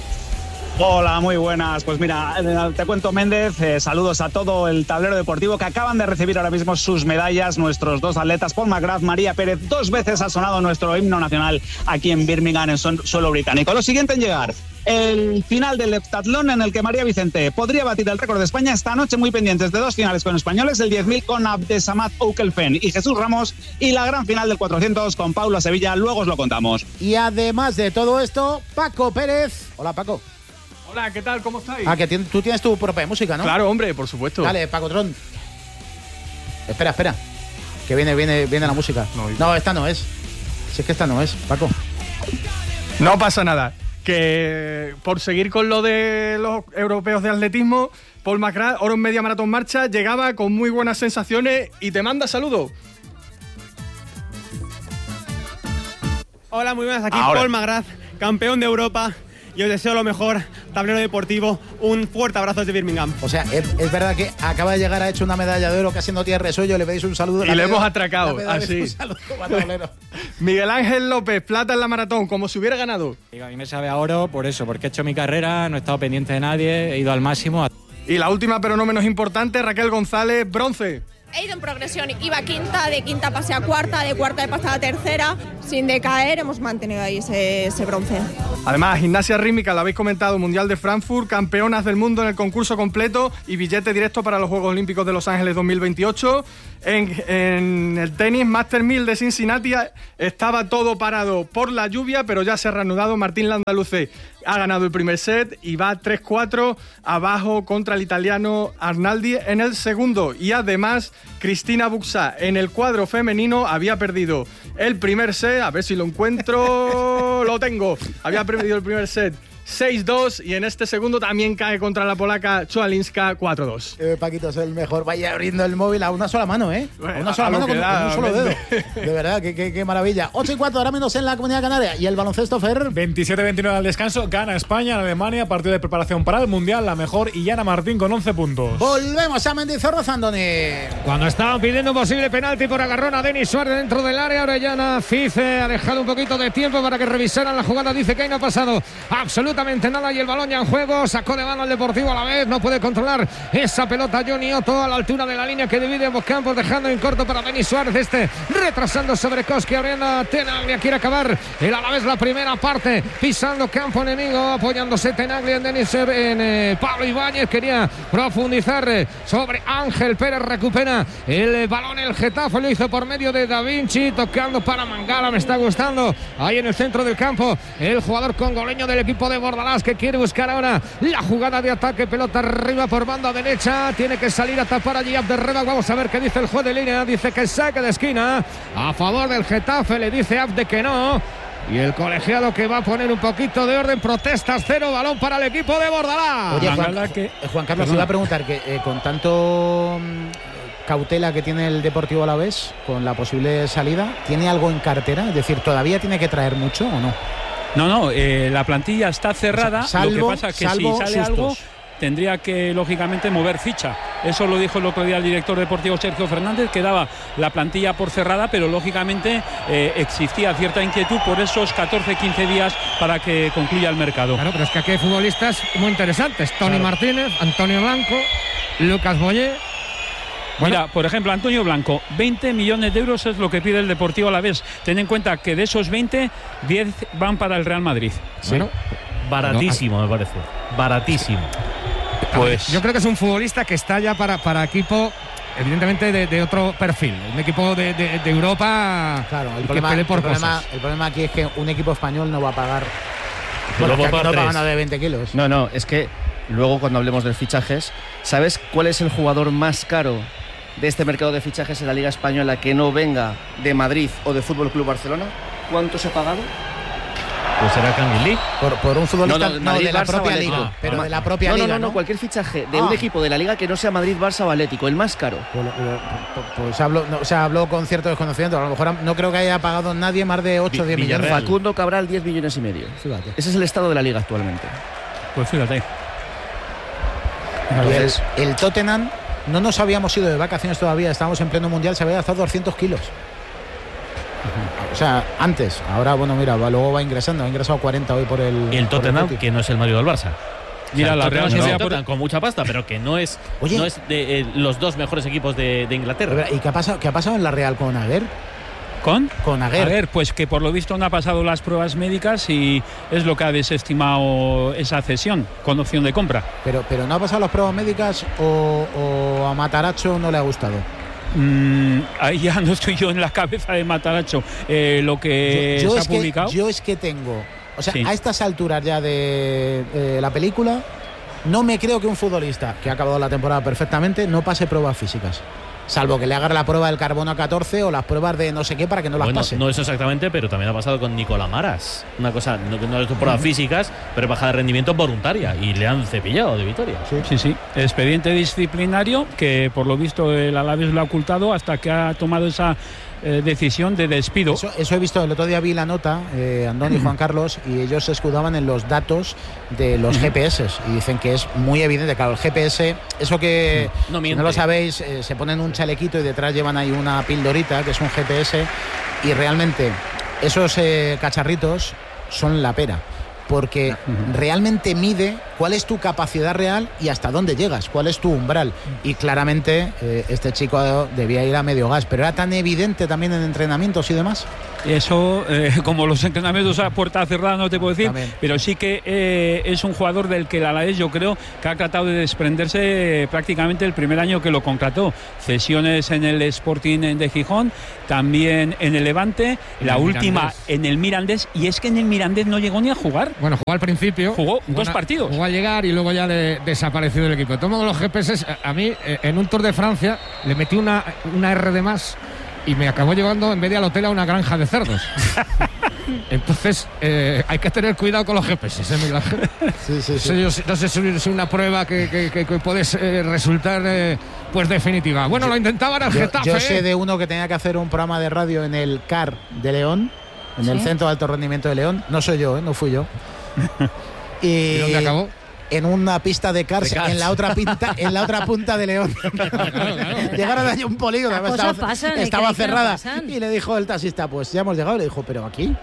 Hola, muy buenas. Pues mira, te cuento, Méndez, saludos a todo el tablero deportivo que acaban de recibir ahora mismo sus medallas nuestros 2 atletas, Paul McGrath, María Pérez. 2 veces ha sonado nuestro himno nacional aquí en Birmingham, en suelo británico. Lo siguiente en llegar, el final del heptatlón en el que María Vicente podría batir el récord de España. Esta noche muy pendientes de 2 finales con españoles, el 10.000 con Abdesamat Oukelfen y Jesús Ramos, y la gran final del 400 con Paula Sevilla. Luego os lo contamos. Y además de todo esto, Paco Pérez. Hola, Paco. Hola, ¿qué tal? ¿Cómo estáis? Que tú tienes tu propia música, ¿no? Claro, hombre, por supuesto. Dale, Paco Tron. Espera. Que viene la música. No, esta no es. Si es que esta no es, Paco. No pasa nada. Que por seguir con lo de los europeos de atletismo, Paul McGrath, oro en media maratón marcha, llegaba con muy buenas sensaciones y te manda saludos. Hola, muy buenas. Aquí Paul McGrath, campeón de Europa y os deseo lo mejor, Tablero Deportivo. Un fuerte abrazo desde Birmingham. O sea, es verdad que acaba de llegar, ha hecho una medalla de oro casi no tiene resuello, le pedís un saludo. Y le hemos atracado, así. Un saludo para Tablero. Miguel Ángel López, plata en la maratón, como si hubiera ganado. A mí me sabe a oro por eso, porque he hecho mi carrera, no he estado pendiente de nadie, he ido al máximo. Y la última, pero no menos importante, Raquel González, bronce. He ido en progresión, iba quinta, de quinta pasé a cuarta, de cuarta he pasado a tercera, sin decaer hemos mantenido ahí ese bronce. Además, gimnasia rítmica, lo habéis comentado, Mundial de Frankfurt, campeonas del mundo en el concurso completo y billete directo para los Juegos Olímpicos de Los Ángeles 2028. En el tenis, Master 1000 de Cincinnati, estaba todo parado por la lluvia, pero ya se ha reanudado. Martín Landaluce ha ganado el primer set y va 3-4 abajo contra el italiano Arnaldi en el segundo. Y además, Cristina Buxá en el cuadro femenino había perdido el primer set, a ver si lo encuentro, lo tengo, había perdido el primer set 6-2 y en este segundo también cae contra la polaca Choalinska 4-2. Paquito es el mejor. Vaya abriendo el móvil a una sola mano, ¿eh? Bueno, a una sola mano con un solo dedo. De verdad, qué maravilla. 8-4, ahora menos en la Comunidad Canaria. ¿Y el baloncesto, Fer? 27-29 al descanso. Gana España en Alemania. Partido de preparación para el Mundial. La mejor. Y Yana Martín con 11 puntos. Volvemos a Mendizorroza, Andoni. Cuando estaban pidiendo un posible penalti por agarrón a Denis Suárez dentro del área, Orellana Fice ha dejado un poquito de tiempo para que revisaran la jugada. Dice que ahí no ha pasado absolutamente nada y el balón ya en juego. Sacó de mano el Deportivo a la vez. No puede controlar esa pelota Johnny Otto a la altura de la línea que divide ambos campos, dejando en corto para Denis Suárez. Retrasando sobre Koski, abriendo a Tenaglia. Quiere acabar el Alavés la primera parte, pisando campo enemigo, apoyándose Tenaglia en Denis, en Pablo Ibáñez. Quería profundizar sobre Ángel Pérez. Recupera el balón el Getafe, lo hizo por medio de Da Vinci, tocando para Mangala. Me está gustando ahí en el centro del campo el jugador congoleño del equipo de Bordalás, que quiere buscar ahora la jugada de ataque. Pelota arriba por banda derecha, tiene que salir a tapar allí Abderreba. Vamos a ver qué dice el juez de línea. Dice que saque de esquina a favor del Getafe, le dice Abde que no. Y el colegiado que va a poner un poquito de orden. Protestas cero, balón para el equipo de Bordalás. Oye, Juan Carlos, iba a preguntar que con tanto cautela que tiene el Deportivo Alavés con la posible salida, ¿tiene algo en cartera? Es decir, ¿todavía tiene que traer mucho o no? No, la plantilla está cerrada. Salvo, lo que pasa es que si sale algo, tendría que lógicamente mover ficha. Eso lo dijo el otro día el director deportivo Sergio Fernández, que daba la plantilla por cerrada, pero lógicamente existía cierta inquietud por esos 14-15 días para que concluya el mercado. Claro, pero es que aquí hay futbolistas muy interesantes. Tony Martínez, Antonio Blanco, Lucas Boyer. Bueno. Mira, por ejemplo, Antonio Blanco, 20 millones de euros es lo que pide el Deportivo Alavés. Ten en cuenta que de esos 20, 10 van para el Real Madrid. Sí. Bueno, baratísimo, me parece. Baratísimo. Pues yo creo que es un futbolista que está ya para equipo, evidentemente de otro perfil. Un equipo de Europa. Claro, el problema aquí es que un equipo español no va a pagar. Bueno, que aquí no pagan nada de 20 kilos. No, es que luego cuando hablemos de fichajes, ¿sabes cuál es el jugador más caro de este mercado de fichajes en la Liga Española que no venga de Madrid o de Fútbol Club Barcelona? ¿Cuánto se ha pagado? Pues será Kangin Lee. Por un futbolista Madrid, de la Barça, propia Atlético. liga. Pero de la propia liga. No, cualquier fichaje de un equipo de la liga que no sea Madrid, Barça o Atlético, el más caro. Pues habló con cierto desconocimiento. A lo mejor no creo que haya pagado nadie más de 8 o 10 millones. Facundo Cabral, 10 millones y medio. Fíjate. Ese es el estado de la liga actualmente. Pues fíjate. El Tottenham, no nos habíamos ido de vacaciones todavía, estábamos en pleno mundial, se había gastado 200 kilos. O sea, antes. Ahora, bueno, mira, luego va ingresando. Ha ingresado 40 hoy por el... Y el Tottenham, que no es el Madrid del Barça. Mira, la Real Sociedad con mucha pasta, pero que no es de los dos mejores equipos de Inglaterra. ¿Y qué ha pasado en la Real con Aguer? Con Aguer, pues que por lo visto no ha pasado las pruebas médicas y es lo que ha desestimado esa cesión con opción de compra. Pero no ha pasado las pruebas médicas o a Mataracho no le ha gustado. Ahí ya no estoy yo en la cabeza de Mataracho. Lo que se ha publicado. Yo es que tengo, o sea, sí, a estas alturas ya de la película, no me creo que un futbolista que ha acabado la temporada perfectamente no pase pruebas físicas. Salvo que le haga la prueba del carbono 14 o las pruebas de no sé qué para que no las pase. No eso exactamente, pero también ha pasado con Nicolás Maras. Una cosa, no es pruebas físicas, pero bajada de rendimiento voluntaria. Y le han cepillado de victoria. Sí. Expediente disciplinario que por lo visto el Alavés lo ha ocultado hasta que ha tomado esa decisión de despido. Eso he visto, el otro día vi la nota, Andón y Juan Carlos, y ellos se escudaban en los datos de los GPS y dicen que es muy evidente, claro, el GPS, eso que no si no lo sabéis, se ponen un chalequito y detrás llevan ahí una pildorita que es un GPS, y realmente esos cacharritos son la pera, porque realmente mide cuál es tu capacidad real y hasta dónde llegas, cuál es tu umbral. Y claramente este chico debía ir a medio gas, pero era tan evidente también en entrenamientos y demás. Eso, como los entrenamientos a puerta cerrada no te puedo decir, pero sí que es un jugador del que el Alavés yo creo que ha tratado de desprenderse prácticamente el primer año que lo contrató. Cesiones en el Sporting de Gijón, también en el Levante, la última en el Mirandés, y es que en el Mirandés no llegó ni a jugar. Bueno, jugó al principio. Jugó 2 partidos. Jugó a llegar y luego ya desapareció del equipo. Tomo los GPS, a mí en un Tour de Francia le metí una R de más y me acabó llevando en vez de al hotel a una granja de cerdos. Entonces hay que tener cuidado con los GPS, Miguel Ángel. Sí. Yo no sé si es una prueba que puede resultar pues definitiva. Bueno, lo intentaban al Getafe. Yo sé de uno que tenía que hacer un programa de radio en el CAR de León, en el Centro de Alto Rendimiento de León. No soy yo, no fui yo. ¿Y dónde acabó? En una pista de cars, en la otra punta de León. Claro. Llegaron allí un polígono, estaba cerrada, y le dijo el taxista, pues ya hemos llegado. Le dijo, pero aquí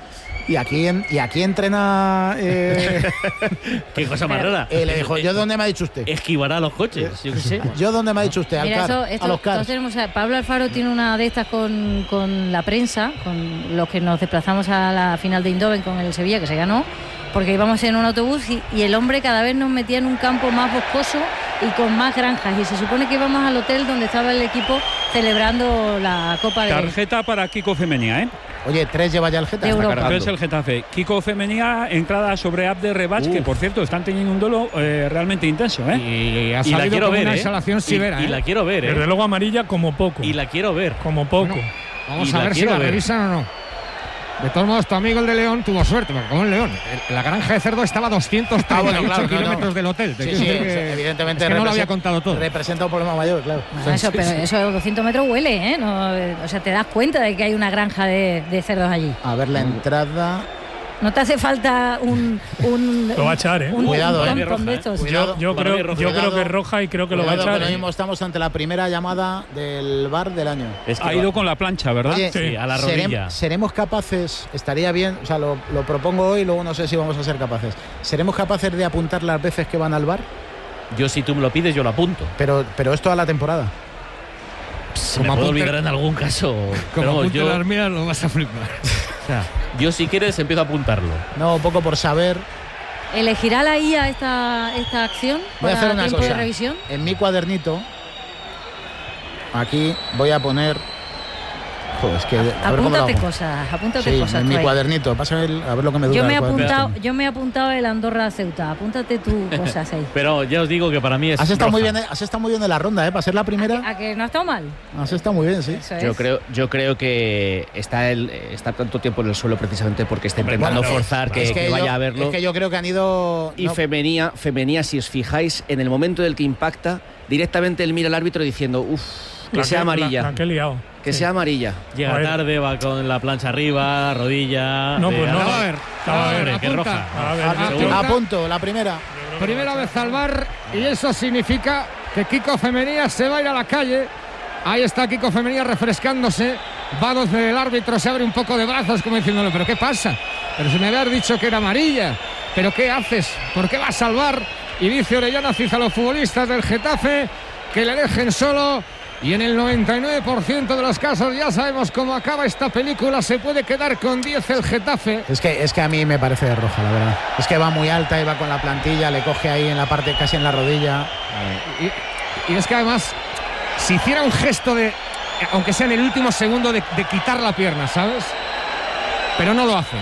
entrena qué cosa más rara. Le dijo, ¿yo dónde me ha dicho usted? Esquivará los coches. ¿Yo dónde me ha dicho usted? A los cars. Pablo Alfaro tiene una de estas con la prensa, con los que nos desplazamos a la final de Eindhoven con el Sevilla, que se ganó, porque íbamos en un autobús y el hombre cada vez nos metía en un campo más boscoso y con más granjas, y se supone que íbamos al hotel donde estaba el equipo celebrando la Copa de... Tarjeta para Kiko Femenía, Oye, 3 lleva ya el Getafe. Es el Getafe. Kiko Femenía, entrada sobre Abde Rebach, que por cierto están teniendo un duelo realmente intenso, Y ha salido con una exhalación severa, y la quiero ver, Desde luego amarilla como poco. Y la quiero ver. Como poco. Bueno, vamos a ver si la revisan o no. De todos modos, tu amigo el de León tuvo suerte, porque como en León, la granja de cerdo estaba a 238 kilómetros del hotel. Evidentemente no lo había contado todo. Representa un problema mayor, claro. Pero eso de 200 metros huele, No, o sea, te das cuenta de que hay una granja de cerdos allí. A ver la entrada. No te hace falta un lo va a echar, Cuidado, Yo creo que es roja y creo que lo va a echar. Ahora mismo estamos ante la primera llamada del VAR del año. Ha ido con la plancha, ¿verdad? Oye, sí, a la rodilla. ¿Seremos capaces, estaría bien, o sea, lo propongo hoy, luego no sé si vamos a ser capaces, ¿seremos capaces de apuntar las veces que van al VAR? Yo, si tú me lo pides, yo lo apunto. Pero es toda la temporada. Se me puede olvidar en algún caso. Como apunte las mías, lo vas a flipar. O sea, yo si quieres empiezo a apuntarlo. No, un poco por saber. ¿Elegirá la IA esta acción? Voy a hacer una cosa. De revisión? En mi cuadernito, aquí voy a poner. Es que, apúntate cosas. En mi cuadernito, pásame a ver lo que me dura. Yo me he apuntado el Andorra Ceuta. Apúntate tú cosas ahí. Pero ya os digo que para mí es. Has estado muy bien en la ronda, para ser la primera. ¿A que no ha estado mal? Has estado muy bien, sí. Yo creo que está tanto tiempo en el suelo precisamente porque está intentando forzar que vaya a verlo. Es que yo creo que han ido. Y Femenía, si os fijáis, en el momento del que impacta, directamente él mira al árbitro diciendo, que sea amarilla. Que sea amarilla. Llega tarde, va con la plancha arriba, rodilla. No, pues no. A ver, que roja. Apunto, la primera. Primera vez al VAR, y eso significa que Kiko Femenía se va a ir a la calle. Ahí está Kiko Femenía refrescándose. Va desde el árbitro, se abre un poco de brazos como diciéndole, ¿pero qué pasa? Pero si me habías dicho que era amarilla. ¿Pero qué haces? ¿Por qué vas al VAR? Y dice Orellana Cid a los futbolistas del Getafe que le dejen solo. Y en el 99% de los casos ya sabemos cómo acaba esta película. Se puede quedar con 10 el Getafe. Es que a mí me parece roja, la verdad. Es que va muy alta y va con la plantilla, le coge ahí en la parte, casi en la rodilla. Y es que además, si hiciera un gesto de, aunque sea en el último segundo, de quitar la pierna, ¿sabes? Pero no lo hace.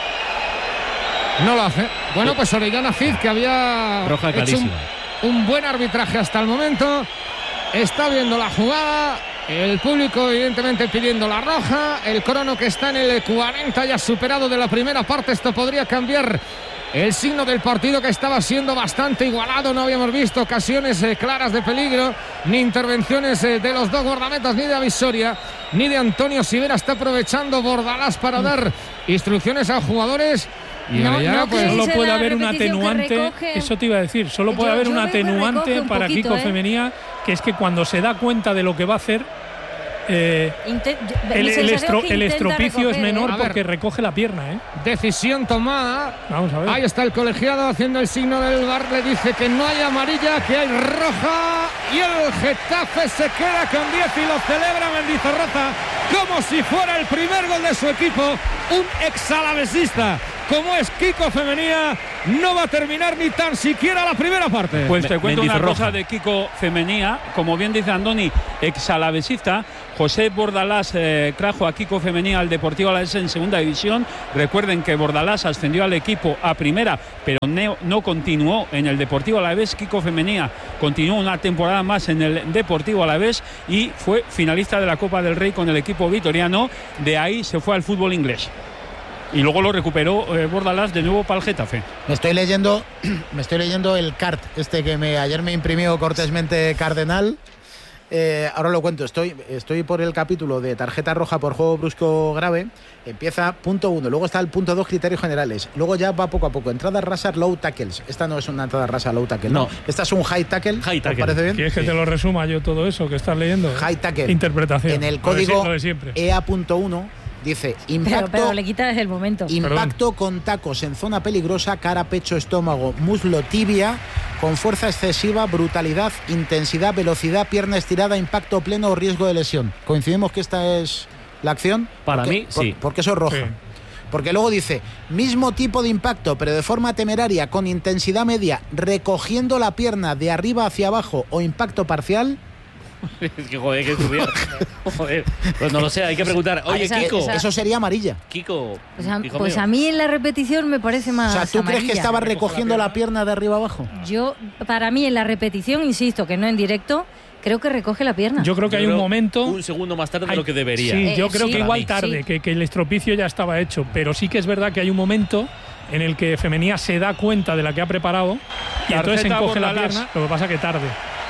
Bueno, pues Orellana Cid, que había hecho un buen arbitraje hasta el momento, está viendo la jugada, el público evidentemente pidiendo la roja, el crono que está en el 40 ya superado de la primera parte. Esto podría cambiar el signo del partido, que estaba siendo bastante igualado. No habíamos visto ocasiones claras de peligro, ni intervenciones de los dos guardametas, ni de Avisoria. ni de Antonio Sivera. Está aprovechando Bordalás para dar instrucciones a jugadores. Y solo puede haber un atenuante, eso te iba a decir, solo puede haber un atenuante para Kiko Femenía, que es que cuando se da cuenta de lo que va a hacer, el estropicio es menor porque recoge la pierna. Decisión tomada. Vamos a ver. Ahí está el colegiado haciendo el signo del VAR. Le dice que no hay amarilla, que hay roja. Y el Getafe se queda con 10 y lo celebra Mendizorroza como si fuera el primer gol de su equipo. Un exalavesista como es Kiko Femenía no va a terminar ni tan siquiera la primera parte. Pues te cuento una cosa de Kiko Femenía. Como bien dice Andoni, exalavesista. José Bordalás trajo a Kiko Femenía al Deportivo Alavés en segunda división. Recuerden que Bordalás ascendió al equipo a primera, pero no continuó en el Deportivo Alavés. Kiko Femenía continuó una temporada más en el Deportivo Alavés y fue finalista de la Copa del Rey con el equipo vitoriano. De ahí se fue al fútbol inglés. Y luego lo recuperó Bordalás de nuevo para el Getafe. Me estoy leyendo el cart que ayer me imprimió cortésmente Cardenal. Ahora lo cuento, estoy por el capítulo de tarjeta roja por juego brusco grave. Empieza punto 1, luego está el punto 2, criterios generales. Luego ya va poco a poco, entradas rasas, low tackles. Esta no es una entrada rasa, low tackle, no. Esta es un high tackle. ¿Te parece bien? ¿Quieres que te lo resuma yo todo eso que estás leyendo? High tackle. Interpretación. En el código EA.1 dice impacto. Pero le quitas el momento. Impacto con tacos en zona peligrosa, cara, pecho, estómago, muslo, tibia, con fuerza excesiva, brutalidad, intensidad, velocidad, pierna estirada, impacto pleno o riesgo de lesión. ¿Coincidimos que esta es la acción? Para mí, sí. Porque eso es roja. Sí. Porque luego dice, mismo tipo de impacto, pero de forma temeraria, con intensidad media, recogiendo la pierna de arriba hacia abajo o impacto parcial. Es que joder, hay que estudiar. Joder, pues no lo sé, hay que preguntar. Oye, Kiko. Eso sería amarilla. Kiko. Pues a mí en la repetición me parece más. O sea, ¿tú crees que estaba recogiendo la pierna de arriba abajo? Para mí en la repetición, insisto, que no en directo, creo que recoge la pierna. Yo creo que hay un momento. Un segundo más tarde de lo que debería. Sí, yo creo que igual tarde, que el estropicio ya estaba hecho. Pero sí que es verdad que hay un momento en el que Femenía se da cuenta de la que ha preparado y entonces encoge la pierna. Lo que pasa que tarde.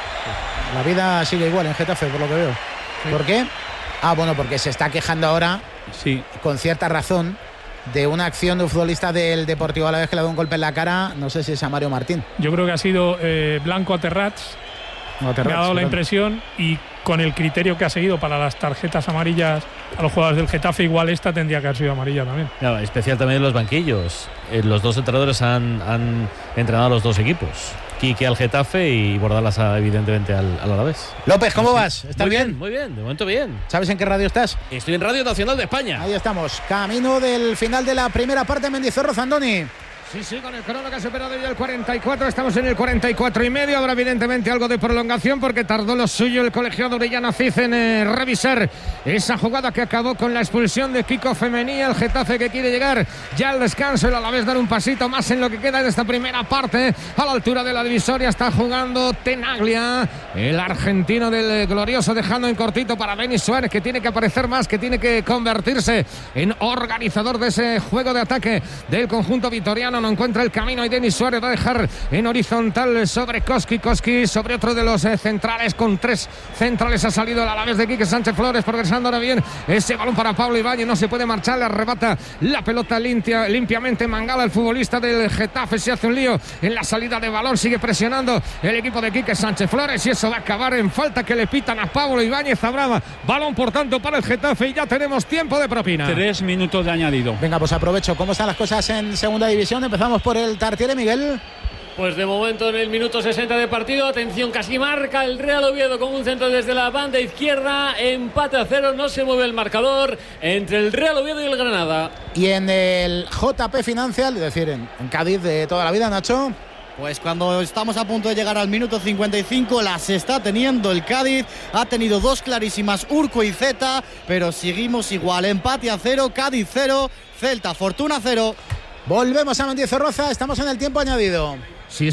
La vida sigue igual en Getafe, por lo que veo. Sí. ¿Por qué? Bueno, porque se está quejando ahora, con cierta razón, de una acción de un futbolista del Deportivo Alavés que le ha dado un golpe en la cara. No sé si es a Mario Martín. Yo creo que ha sido Blanco Aterrats. Me ha dado la impresión, y con el criterio que ha seguido para las tarjetas amarillas a los jugadores del Getafe, igual esta tendría que haber sido amarilla también. Claro, especial también en los banquillos. Los dos entrenadores han entrenado a los dos equipos. Quique al Getafe y Bordalás evidentemente al Alavés. López, ¿cómo vas? ¿Estás bien? Muy bien, de momento bien. ¿Sabes en qué radio estás? Estoy en Radio Nacional de España. Ahí estamos, camino del final de la primera parte. Mendizorroza, Andoni. Sí, con el crono que ha superado ya el 44, estamos en el 44 y medio. Habrá evidentemente algo de prolongación porque tardó lo suyo el colegiado Orellana Cid en revisar esa jugada que acabó con la expulsión de Kiko Femenía. El Getafe que quiere llegar ya al descanso, el Alavés dar un pasito más en lo que queda de esta primera parte. A la altura de la divisoria está jugando Tenaglia, el argentino del glorioso, dejando en cortito para Denis Suárez, que tiene que aparecer más, que tiene que convertirse en organizador de ese juego de ataque del conjunto vitoriano. No encuentra el camino y Denis Suárez va a dejar en horizontal sobre Koski sobre otro de los centrales. Con tres centrales ha salido el Alavés de Quique Sánchez Flores, progresando ahora bien ese balón para Pablo Ibáñez, no se puede marchar, le arrebata la pelota limpiamente Mangala, el futbolista del Getafe. Se hace un lío en la salida de balón, sigue presionando el equipo de Quique Sánchez Flores y eso va a acabar en falta que le pitan a Pablo Ibáñez. Habrá balón por tanto para el Getafe y ya tenemos tiempo de propina. 3 minutos de añadido. Venga, pues aprovecho. ¿Cómo están las cosas en segunda división? Empezamos por el Tartiere, Miguel. Pues de momento en el minuto 60 de partido, atención, casi marca el Real Oviedo con un centro desde la banda izquierda, empate a 0, no se mueve el marcador entre el Real Oviedo y el Granada. Y en el JP Financial, es decir, en Cádiz de toda la vida, Nacho. Pues cuando estamos a punto de llegar al minuto 55, las está teniendo el Cádiz. Ha tenido dos clarísimas, Urco y Zeta, pero seguimos igual. Empate a 0, Cádiz 0, Celta Fortuna 0. Volvemos a Mendizorroza, estamos en el tiempo añadido. Sí,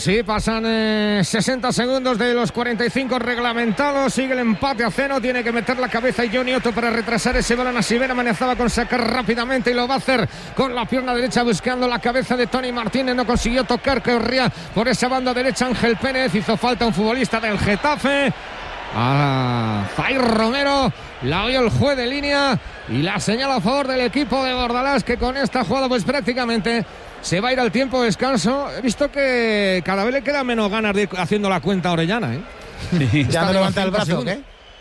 pasan 60 segundos de los 45 reglamentados. Sigue el empate a 0. Tiene que meter la cabeza y Johnny Otto para retrasar ese balón. A Sivera amenazaba con sacar rápidamente y lo va a hacer con la pierna derecha buscando la cabeza de Tony Martínez. No consiguió tocar, corría por esa banda derecha Ángel Pérez. Hizo falta un futbolista del Getafe. Zair Romero La oyó el juez de línea y la señala a favor del equipo de Bordalás, que con esta jugada pues prácticamente se va a ir al tiempo de descanso. He visto que cada vez le queda menos ganas de ir haciendo la cuenta a Orellana, ¿eh? Sí. ¿Ya no levanta el brazo, qué?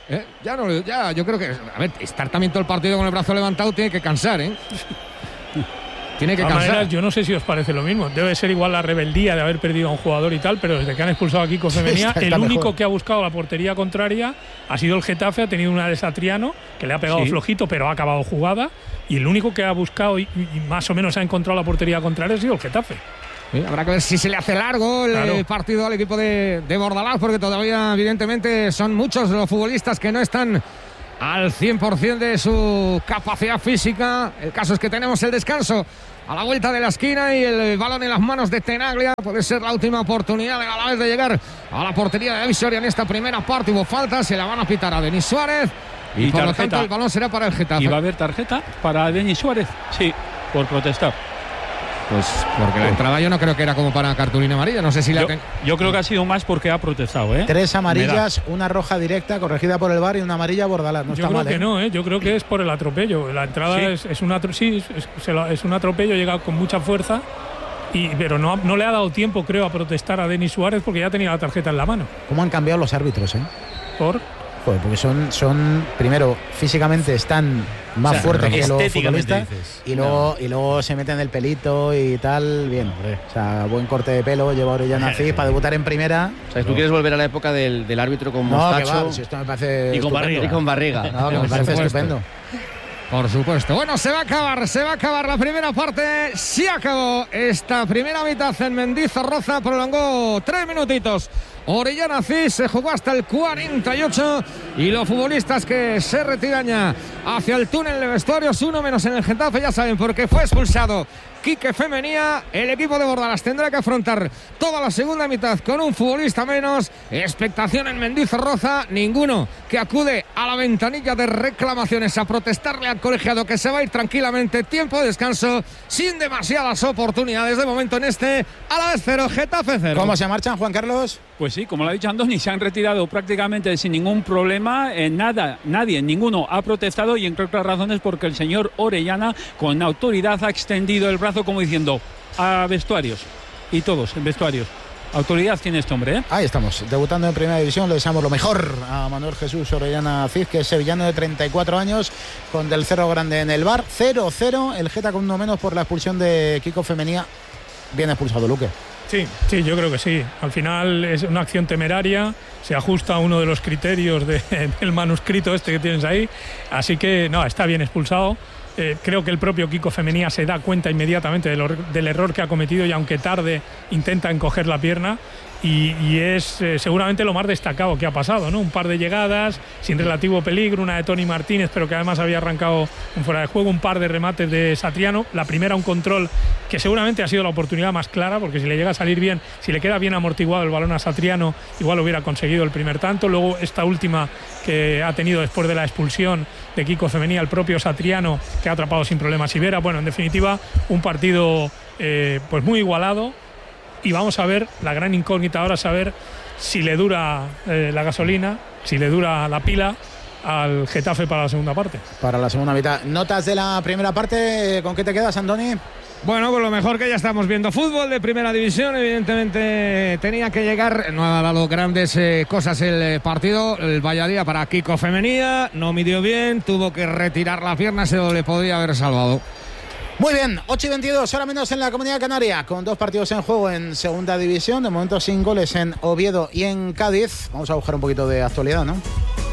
Ya, yo creo que, a ver, estar también todo el partido con el brazo levantado tiene que cansar, ¿eh? Tiene que cansar. Maneras, yo no sé si os parece lo mismo. Debe ser igual la rebeldía de haber perdido a un jugador y tal, pero desde que han expulsado a Kiko Femenía, el único que ha buscado la portería contraria ha sido el Getafe. Ha tenido una de Satriano, que le ha pegado flojito, pero ha acabado jugada. Y el único que ha buscado y más o menos ha encontrado la portería contraria ha sido el Getafe. Sí, habrá que ver si se le hace largo el partido al equipo de Bordalás, porque todavía, evidentemente, son muchos los futbolistas que no están al 100% de su capacidad física. El caso es que tenemos el descanso a la vuelta de la esquina y el balón en las manos de Tenaglia. Puede ser la última oportunidad de Alavés de llegar a la portería de David Soria en esta primera parte. Hubo falta, se la van a pitar a Denis Suárez y por lo tanto el balón será para el Getafe. ¿Y va a haber tarjeta para Denis Suárez? Sí, por protestar. Pues porque la entrada yo no creo que era como para cartulina amarilla. No sé si yo creo que ha sido más porque ha protestado, ¿eh? 3 amarillas, una roja directa corregida por el VAR y una amarilla a Bordalás. No está mal, que no, yo creo que es por el atropello. La entrada es un atropello, llega con mucha fuerza, pero no le ha dado tiempo, creo, a protestar a Denis Suárez porque ya tenía la tarjeta en la mano. ¿Cómo han cambiado los árbitros, ¿Por? Joder, porque son primero, físicamente están más fuertes que los futbolistas y luego se meten el pelito y tal, bien. O sea, buen corte de pelo, lleva Orellana Cid para debutar en primera. O sea, ¿tú quieres volver a la época del árbitro con mostacho? Si esto me parece y con barriga. No, que me parece estupendo. Por supuesto. Bueno, se va a acabar la primera parte. Se acabó esta primera mitad en Mendizorroza. Prolongó 3 minutitos. Orellana Cid se jugó hasta el 48 y los futbolistas que se retiran ya hacia el túnel de vestuarios, uno menos en el Getafe, ya saben, porque fue expulsado Quique Femenía. El equipo de Bordalás tendrá que afrontar toda la segunda mitad con un futbolista menos. Expectación en Mendizorroza, ninguno que acude a la ventanilla de reclamaciones a protestarle al colegiado, que se va a ir tranquilamente. Tiempo de descanso sin demasiadas oportunidades de momento en este Alavés 0, Getafe 0. ¿Cómo se marchan, Juan Carlos? Pues sí, como lo ha dicho Andoni, se han retirado prácticamente sin ningún problema. Ninguno ha protestado, y entre otras razones porque el señor Orellana con autoridad ha extendido el brazo como diciendo a vestuarios, y todos en vestuarios. Autoridad tiene este hombre, ¿eh? Ahí estamos, debutando en Primera División. Le deseamos lo mejor a Manuel Jesús Orellana Cid, que es sevillano de 34 años, con del Cerro Grande en el bar. 0-0, el Geta con uno menos por la expulsión de Kiko Femenía. Bien expulsado, Luque. Sí, yo creo que sí. Al final es una acción temeraria, se ajusta a uno de los criterios del manuscrito este que tienes ahí, así que no, está bien expulsado. Creo que el propio Kiko Femenía se da cuenta inmediatamente del error que ha cometido, y aunque tarde intenta encoger la pierna, y es seguramente lo más destacado que ha pasado, ¿no? Un par de llegadas sin relativo peligro, una de Tony Martínez, pero que además había arrancado un fuera de juego, un par de remates de Satriano, la primera un control que seguramente ha sido la oportunidad más clara, porque si le llega a salir bien, si le queda bien amortiguado el balón a Satriano, igual hubiera conseguido el primer tanto. Luego esta última que ha tenido después de la expulsión de Kiko Femenía, el propio Satriano, que ha atrapado sin problemas Ibera. Bueno, en definitiva, un partido pues muy igualado. Y vamos a ver, la gran incógnita ahora, saber si le dura la gasolina, si le dura la pila al Getafe para la segunda parte. Para la segunda mitad. Notas de la primera parte, ¿con qué te quedas, Andoni? Bueno, pues lo mejor, que ya estamos viendo fútbol de Primera División. Evidentemente tenía que llegar, no ha dado grandes cosas el partido. El Valladía para Kiko Femenía, no midió bien, tuvo que retirar la pierna, se le podría haber salvado. Muy bien, 8-22, hora menos en la Comunidad Canaria, con 2 partidos en juego en Segunda División, de momento sin goles en Oviedo y en Cádiz. Vamos a buscar un poquito de actualidad, ¿no?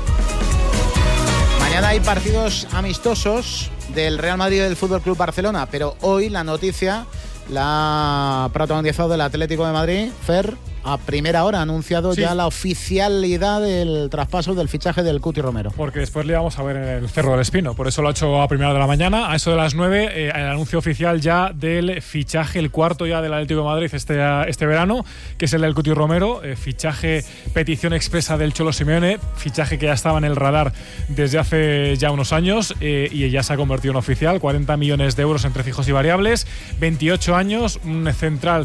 Mañana hay partidos amistosos del Real Madrid y del Fútbol Club Barcelona, pero hoy la noticia la ha protagonizado el Atlético de Madrid. Fer, a primera hora ha anunciado ya la oficialidad del traspaso del fichaje del Cuti Romero. Porque después le vamos a ver en el Cerro del Espino, por eso lo ha hecho a primera hora de la mañana. A eso de las 9, el anuncio oficial ya del fichaje, el cuarto ya del Atlético de Madrid este verano, que es el del Cuti Romero. Fichaje, petición expresa del Cholo Simeone, fichaje que ya estaba en el radar desde hace ya unos años, y ya se ha convertido en oficial. 40 millones de euros entre fijos y variables, 28 años, un central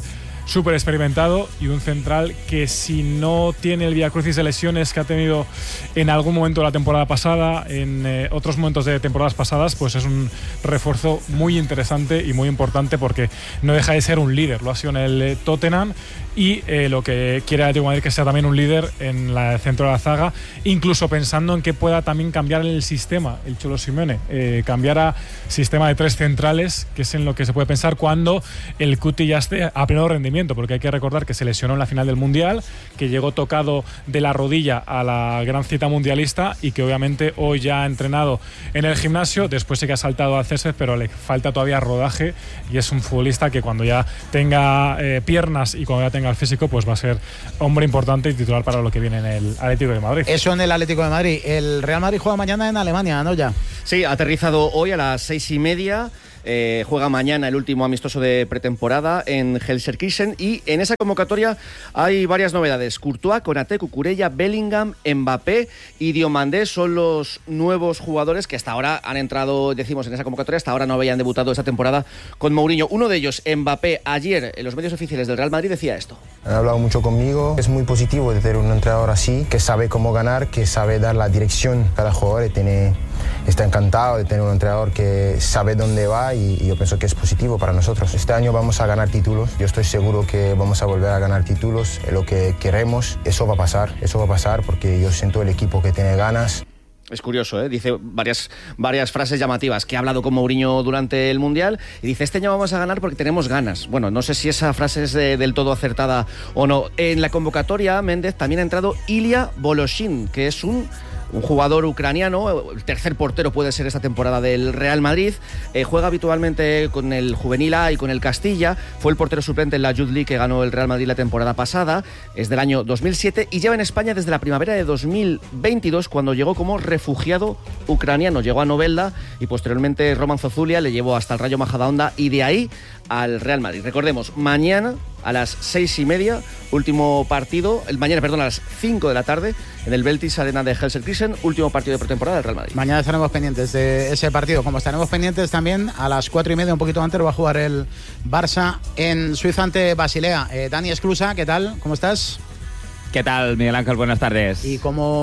súper experimentado y un central que, si no tiene el viacrucis de lesiones que ha tenido en algún momento de la temporada pasada, en otros momentos de temporadas pasadas, pues es un refuerzo muy interesante y muy importante, porque no deja de ser un líder. Lo ha sido en el Tottenham y lo que quiere el Atlético de Madrid que sea también un líder en el centro de la zaga, incluso pensando en que pueda también cambiar el sistema, el Cholo Simeone, cambiar a sistema de 3 centrales, que es en lo que se puede pensar cuando el Cuti ya esté a pleno rendimiento, porque hay que recordar que se lesionó en la final del Mundial, que llegó tocado de la rodilla a la gran cita mundialista y que obviamente hoy ya ha entrenado en el gimnasio, después sí que ha saltado al césped, pero le falta todavía rodaje, y es un futbolista que cuando ya tenga piernas y cuando ya tenga el físico, pues va a ser hombre importante y titular para lo que viene en el Atlético de Madrid. Eso en el Atlético de Madrid. El Real Madrid juega mañana en Alemania, ¿no? Ya. Sí, ha aterrizado hoy a las 6:30. Juega mañana el último amistoso de pretemporada en Gelsenkirchen, y en esa convocatoria hay varias novedades. Courtois, Konaté, Cucurella, Bellingham, Mbappé y Diomandé son los nuevos jugadores que hasta ahora han entrado, decimos, en esa convocatoria. Hasta ahora no habían debutado esta temporada con Mourinho. Uno de ellos, Mbappé, ayer en los medios oficiales del Real Madrid decía esto: han hablado mucho conmigo. Es muy positivo de tener un entrenador así, que sabe cómo ganar, que sabe dar la dirección a cada jugador, está encantado de tener un entrenador que sabe dónde va, y yo pienso que es positivo para nosotros. Este año vamos a ganar títulos, yo estoy seguro que vamos a volver a ganar títulos, es lo que queremos. Eso va a pasar porque yo siento el equipo que tiene ganas. Es curioso, ¿eh? Dice varias frases llamativas, que ha hablado con Mourinho durante el Mundial, y dice: este año vamos a ganar porque tenemos ganas. Bueno, no sé si esa frase es del todo acertada o no. En la convocatoria, Méndez, también ha entrado Ilya Voloshin, que es un jugador ucraniano, el tercer portero puede ser esta temporada del Real Madrid. Juega habitualmente con el Juvenil A y con el Castilla. Fue el portero suplente en la Youth League que ganó el Real Madrid la temporada pasada. Es del año 2007 y lleva en España desde la primavera de 2022, cuando llegó como refugiado ucraniano. Llegó a Novelda y posteriormente Roman Zozulia le llevó hasta el Rayo Majadahonda, y de ahí al Real Madrid. Recordemos, mañana a las 6:30, último partido, a las 5 de la tarde, en el Veltis Arena de Gelsenkirchen, último partido de pretemporada del Real Madrid. Mañana estaremos pendientes de ese partido, como estaremos pendientes también a las 4:30, un poquito antes, va a jugar el Barça en Suiza ante Basilea. Dani Esclusa, ¿qué tal? ¿Cómo estás? ¿Qué tal, Miguel Ángel? Buenas tardes. ¿Y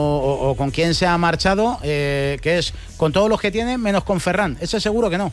con quién se ha marchado? Que es con todos los que tiene, menos con Ferran. Eso seguro que no.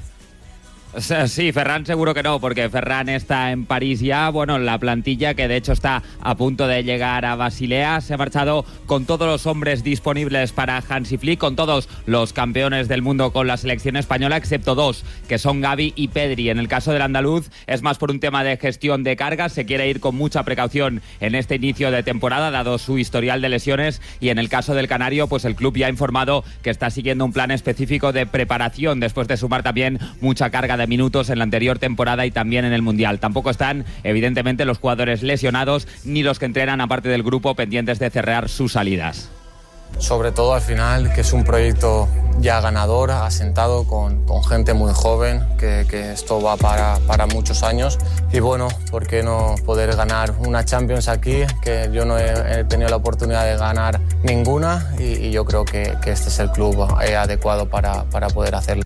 Sí, Ferran seguro que no, porque Ferran está en París ya. Bueno, la plantilla, que de hecho está a punto de llegar a Basilea, se ha marchado con todos los hombres disponibles para Hansi Flick, con todos los campeones del mundo con la selección española, excepto 2, que son Gavi y Pedri. En el caso del andaluz es más por un tema de gestión de cargas, se quiere ir con mucha precaución en este inicio de temporada, dado su historial de lesiones, y en el caso del canario, pues el club ya ha informado que está siguiendo un plan específico de preparación, después de sumar también mucha carga de minutos en la anterior temporada y también en el Mundial. Tampoco están, evidentemente, los jugadores lesionados ni los que entrenan aparte del grupo, pendientes de cerrar sus salidas. Sobre todo al final, que es un proyecto ya ganador, asentado, con gente muy joven, que esto va para muchos años. Y bueno, ¿por qué no poder ganar una Champions aquí? Que yo no he tenido la oportunidad de ganar ninguna, y yo creo que este es el club adecuado para poder hacerlo.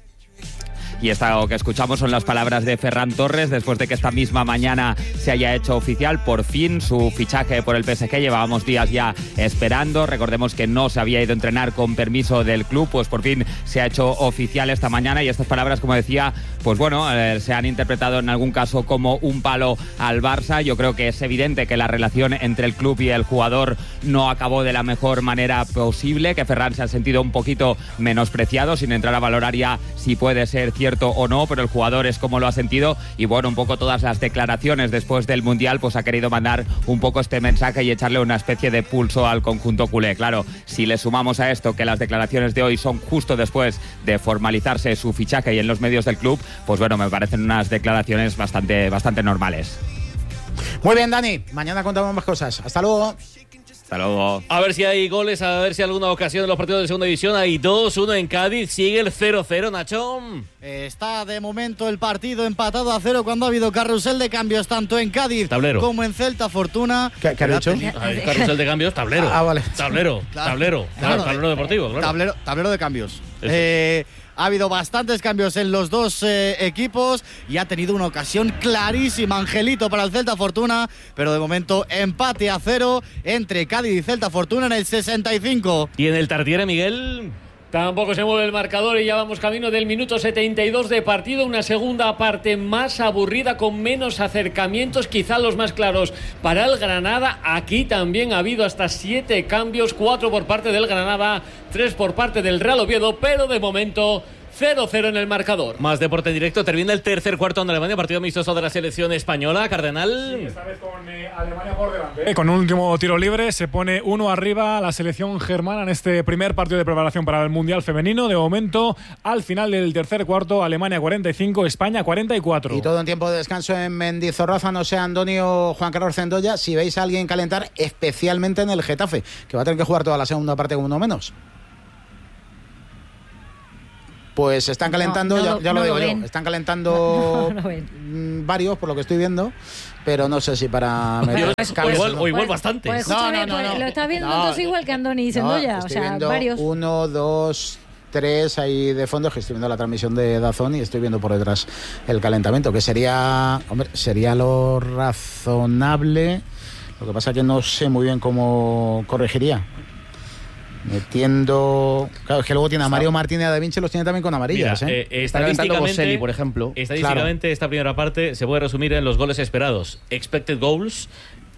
Y esto que escuchamos son las palabras de Ferran Torres, después de que esta misma mañana se haya hecho oficial por fin su fichaje por el PSG. Llevábamos días ya esperando, recordemos que no se había ido a entrenar con permiso del club, pues por fin se ha hecho oficial esta mañana, y estas palabras, como decía, pues bueno, se han interpretado en algún caso como un palo al Barça. Yo creo que es evidente que la relación entre el club y el jugador no acabó de la mejor manera posible, que Ferran se ha sentido un poquito menospreciado, sin entrar a valorar ya si puede ser cierto o no, pero el jugador es como lo ha sentido. Y bueno, un poco todas las declaraciones después del Mundial, pues ha querido mandar un poco este mensaje y echarle una especie de pulso al conjunto culé. Claro, si le sumamos a esto que las declaraciones de hoy son justo después de formalizarse su fichaje y en los medios del club, pues bueno, me parecen unas declaraciones bastante normales. Muy bien, Dani, mañana contamos más cosas. Hasta luego. Hasta luego. A ver si hay goles, a ver si hay alguna ocasión en los partidos de segunda división. Hay 2-1 en Cádiz, sigue el 0-0, Nacho. Está de momento el partido empatado a 0 cuando ha habido carrusel de cambios tanto en Cádiz como en Celta. Fortuna. ¿Qué ha dicho? Carrusel de cambios, tablero. Vale. Tablero deportivo, claro. Tablero de cambios. Ha habido bastantes cambios en los dos equipos y ha tenido una ocasión clarísima Angelito para el Celta Fortuna, pero de momento empate a 0 entre Cádiz y Celta Fortuna en el 65. Y en el Tartiere, Miguel... Tampoco se mueve el marcador y ya vamos camino del minuto 72 de partido. Una segunda parte más aburrida, con menos acercamientos, quizá los más claros para el Granada. Aquí también ha habido hasta 7 cambios, 4 por parte del Granada, 3 por parte del Real Oviedo, pero de momento 0-0 en el marcador. Más deporte en directo. Termina el tercer cuarto en Alemania, partido amistoso de la selección española. Cardenal. Sí, esta vez con Alemania por delante. Con un último tiro libre se pone 1 arriba la selección germana en este primer partido de preparación para el Mundial Femenino. De momento, al final del tercer cuarto, Alemania 45, España 44. Y todo en tiempo de descanso en Mendizorroza. No sé, Antonio, Juan Carlos Cendoya, si veis a alguien calentar, especialmente en el Getafe, que va a tener que jugar toda la segunda parte con uno menos. Pues están calentando, ya lo digo yo, están calentando varios, por lo que estoy viendo, pero no sé si para meter igual bastante. Pues escúchame, lo estás viendo entonces igual que Andoni y Cendoya, o sea, varios. 1, 2, 3 ahí de fondo, que estoy viendo la transmisión de DAZN y estoy viendo por detrás el calentamiento, que sería lo razonable. Lo que pasa es que no sé muy bien cómo corregiría. Metiendo... Claro, es que luego tiene a Mario Martínez y a Da Vinci, los tiene también con amarillas. Estadísticamente, por ejemplo. Estadísticamente, esta primera parte se puede resumir en los goles esperados. Expected goals,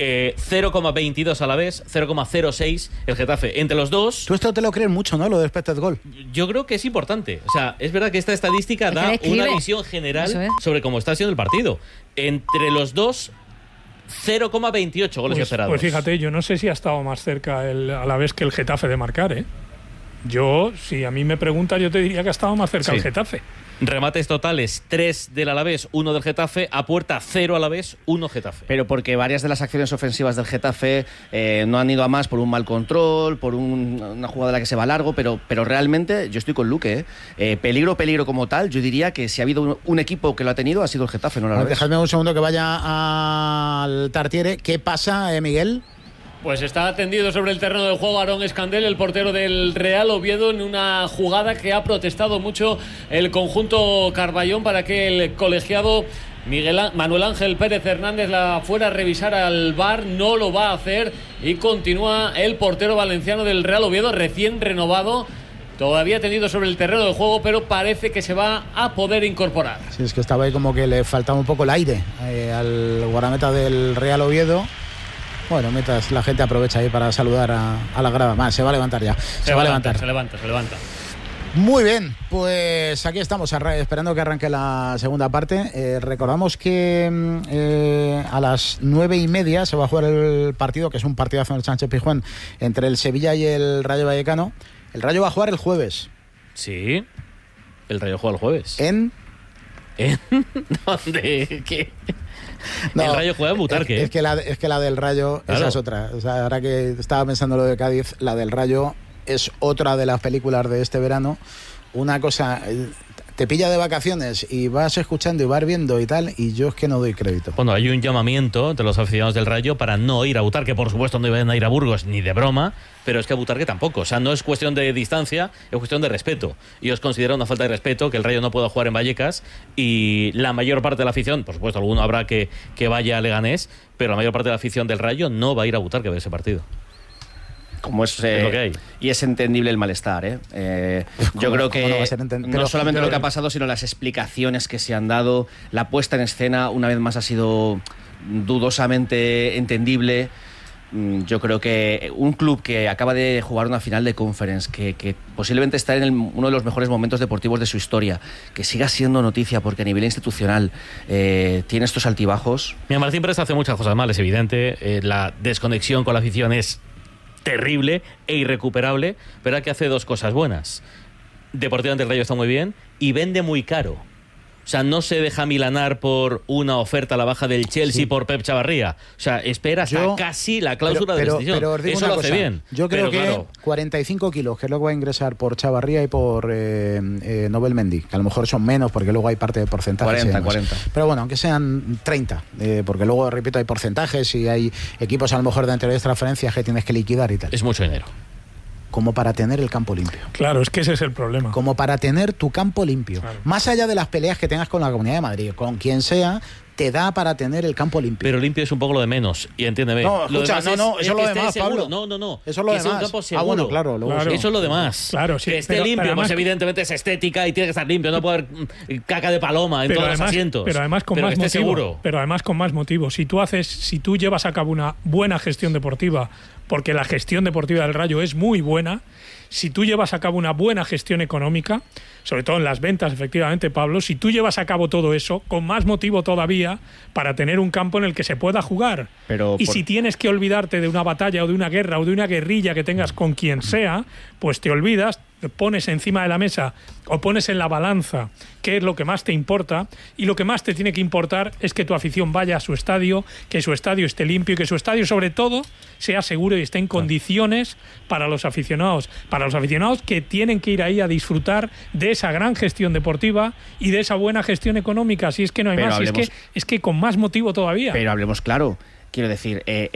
0,22 a la vez, 0,06 el Getafe. Entre los dos... Tú esto te lo crees mucho, ¿no? Lo de expected goal. Yo creo que es importante. O sea, es verdad que esta estadística da una visión general sobre cómo está siendo el partido. Entre los dos... 0,28 goles esperados. Pues fíjate, yo no sé si ha estado más cerca a la vez que el Getafe de marcar, ¿eh? Yo, si a mí me preguntas, yo te diría que ha estado más cerca el Getafe. Remates totales, 3 del Alavés, 1 del Getafe, a puerta 0 Alavés, 1 Getafe. Pero porque varias de las acciones ofensivas del Getafe no han ido a más por un mal control, por una jugada en la que se va largo, pero realmente yo estoy con Luque. Peligro como tal, yo diría que si ha habido un equipo que lo ha tenido, ha sido el Getafe, no el Alavés. Dejadme un segundo que vaya al Tartiere. ¿Qué pasa, Miguel? Pues está tendido sobre el terreno de juego Aarón Escandel, el portero del Real Oviedo, en una jugada que ha protestado mucho el conjunto Carballón para que el colegiado Manuel Ángel Pérez Hernández la fuera a revisar al VAR. No lo va a hacer y continúa el portero valenciano del Real Oviedo, recién renovado. Todavía tendido sobre el terreno de juego, pero parece que se va a poder incorporar. Sí, es que estaba ahí como que le faltaba un poco el aire al guardameta del Real Oviedo. Bueno, mientras la gente aprovecha ahí para saludar a la grada. Se va a levantar ya. Se va a levantar. Se levanta. Muy bien, pues aquí estamos esperando que arranque la segunda parte. Recordamos que a las 9:30 se va a jugar el partido, que es un partidazo en el Sánchez Pizjuán, entre el Sevilla y el Rayo Vallecano. El Rayo va a jugar el jueves. Sí, el Rayo juega el jueves. ¿En? ¿Dónde? ¿Qué? No, el Rayo juega en Butarque. Es que la del Rayo, claro. Esa es otra. O sea, ahora que estaba pensando lo de Cádiz, la del Rayo es otra de las películas de este verano. Una cosa, te pilla de vacaciones y vas escuchando y vas viendo y tal, y yo es que no doy crédito. Bueno, hay un llamamiento entre los aficionados del Rayo para no ir a Butarque. Por supuesto no iban a ir a Burgos ni de broma, pero es que a Butarque tampoco. O sea, no es cuestión de distancia, es cuestión de respeto. Y os considero una falta de respeto que el Rayo no pueda jugar en Vallecas, y la mayor parte de la afición, por supuesto alguno habrá que vaya a Leganés, pero la mayor parte de la afición del Rayo no va a ir a Butarque a ver ese partido. Como es lo que hay. Y es entendible el malestar. Yo creo que no solamente lo que ha pasado, sino las explicaciones que se han dado. La puesta en escena, una vez más, ha sido dudosamente entendible. Yo creo que un club que acaba de jugar una final de Conference, que posiblemente está en uno de los mejores momentos deportivos de su historia, que siga siendo noticia porque a nivel institucional tiene estos altibajos. Mira, Martín Pérez hace muchas cosas mal, es evidente. La desconexión con la afición es terrible e irrecuperable, pero aquí hace dos cosas buenas. Deportivamente el Rayo está muy bien y vende muy caro. O sea, no se deja milanar por una oferta a la baja del Chelsea por Pep Chavarría. O sea, espera hasta casi la cláusula de rescisión. Pero os digo eso una lo hace cosa, bien. Yo creo que claro, 45 kilos, que luego va a ingresar por Chavarría y por Nobel Mendy, que a lo mejor son menos porque luego hay parte de porcentajes. 40. Pero bueno, aunque sean 30, porque luego, repito, hay porcentajes y hay equipos a lo mejor de anteriores transferencias que tienes que liquidar y tal. Es mucho dinero. como para tener el campo limpio. Claro, es que ese es el problema. Como para tener tu campo limpio. Claro. Más allá de las peleas que tengas con la Comunidad de Madrid, con quien sea, te da para tener el campo limpio. Pero limpio es un poco lo de menos, y entiéndeme. No, escucha, eso es lo demás, Pablo. No. Eso es lo demás. Un campo seguro. Bueno, claro. Eso es lo demás. Claro, sí. Que esté limpio, pues evidentemente es estética y tiene que estar limpio. No puede haber caca de paloma en todos los asientos. Pero además con más motivo. Seguro. Pero además con más motivo. Si tú llevas a cabo una buena gestión deportiva, porque la gestión deportiva del Rayo es muy buena, si tú llevas a cabo una buena gestión económica, sobre todo en las ventas, efectivamente, Pablo, si tú llevas a cabo todo eso, con más motivo todavía para tener un campo en el que se pueda jugar. Si tienes que olvidarte de una batalla o de una guerra o de una guerrilla que tengas con quien sea, pues te olvidas, pones encima de la mesa o pones en la balanza qué es lo que más te importa, y lo que más te tiene que importar es que tu afición vaya a su estadio, que su estadio esté limpio y que su estadio sobre todo sea seguro y esté en condiciones para los aficionados que tienen que ir ahí a disfrutar de esa gran gestión deportiva y de esa buena gestión económica. Si es que no hay más, es que con más motivo todavía. Pero hablemos claro. Quiero decir,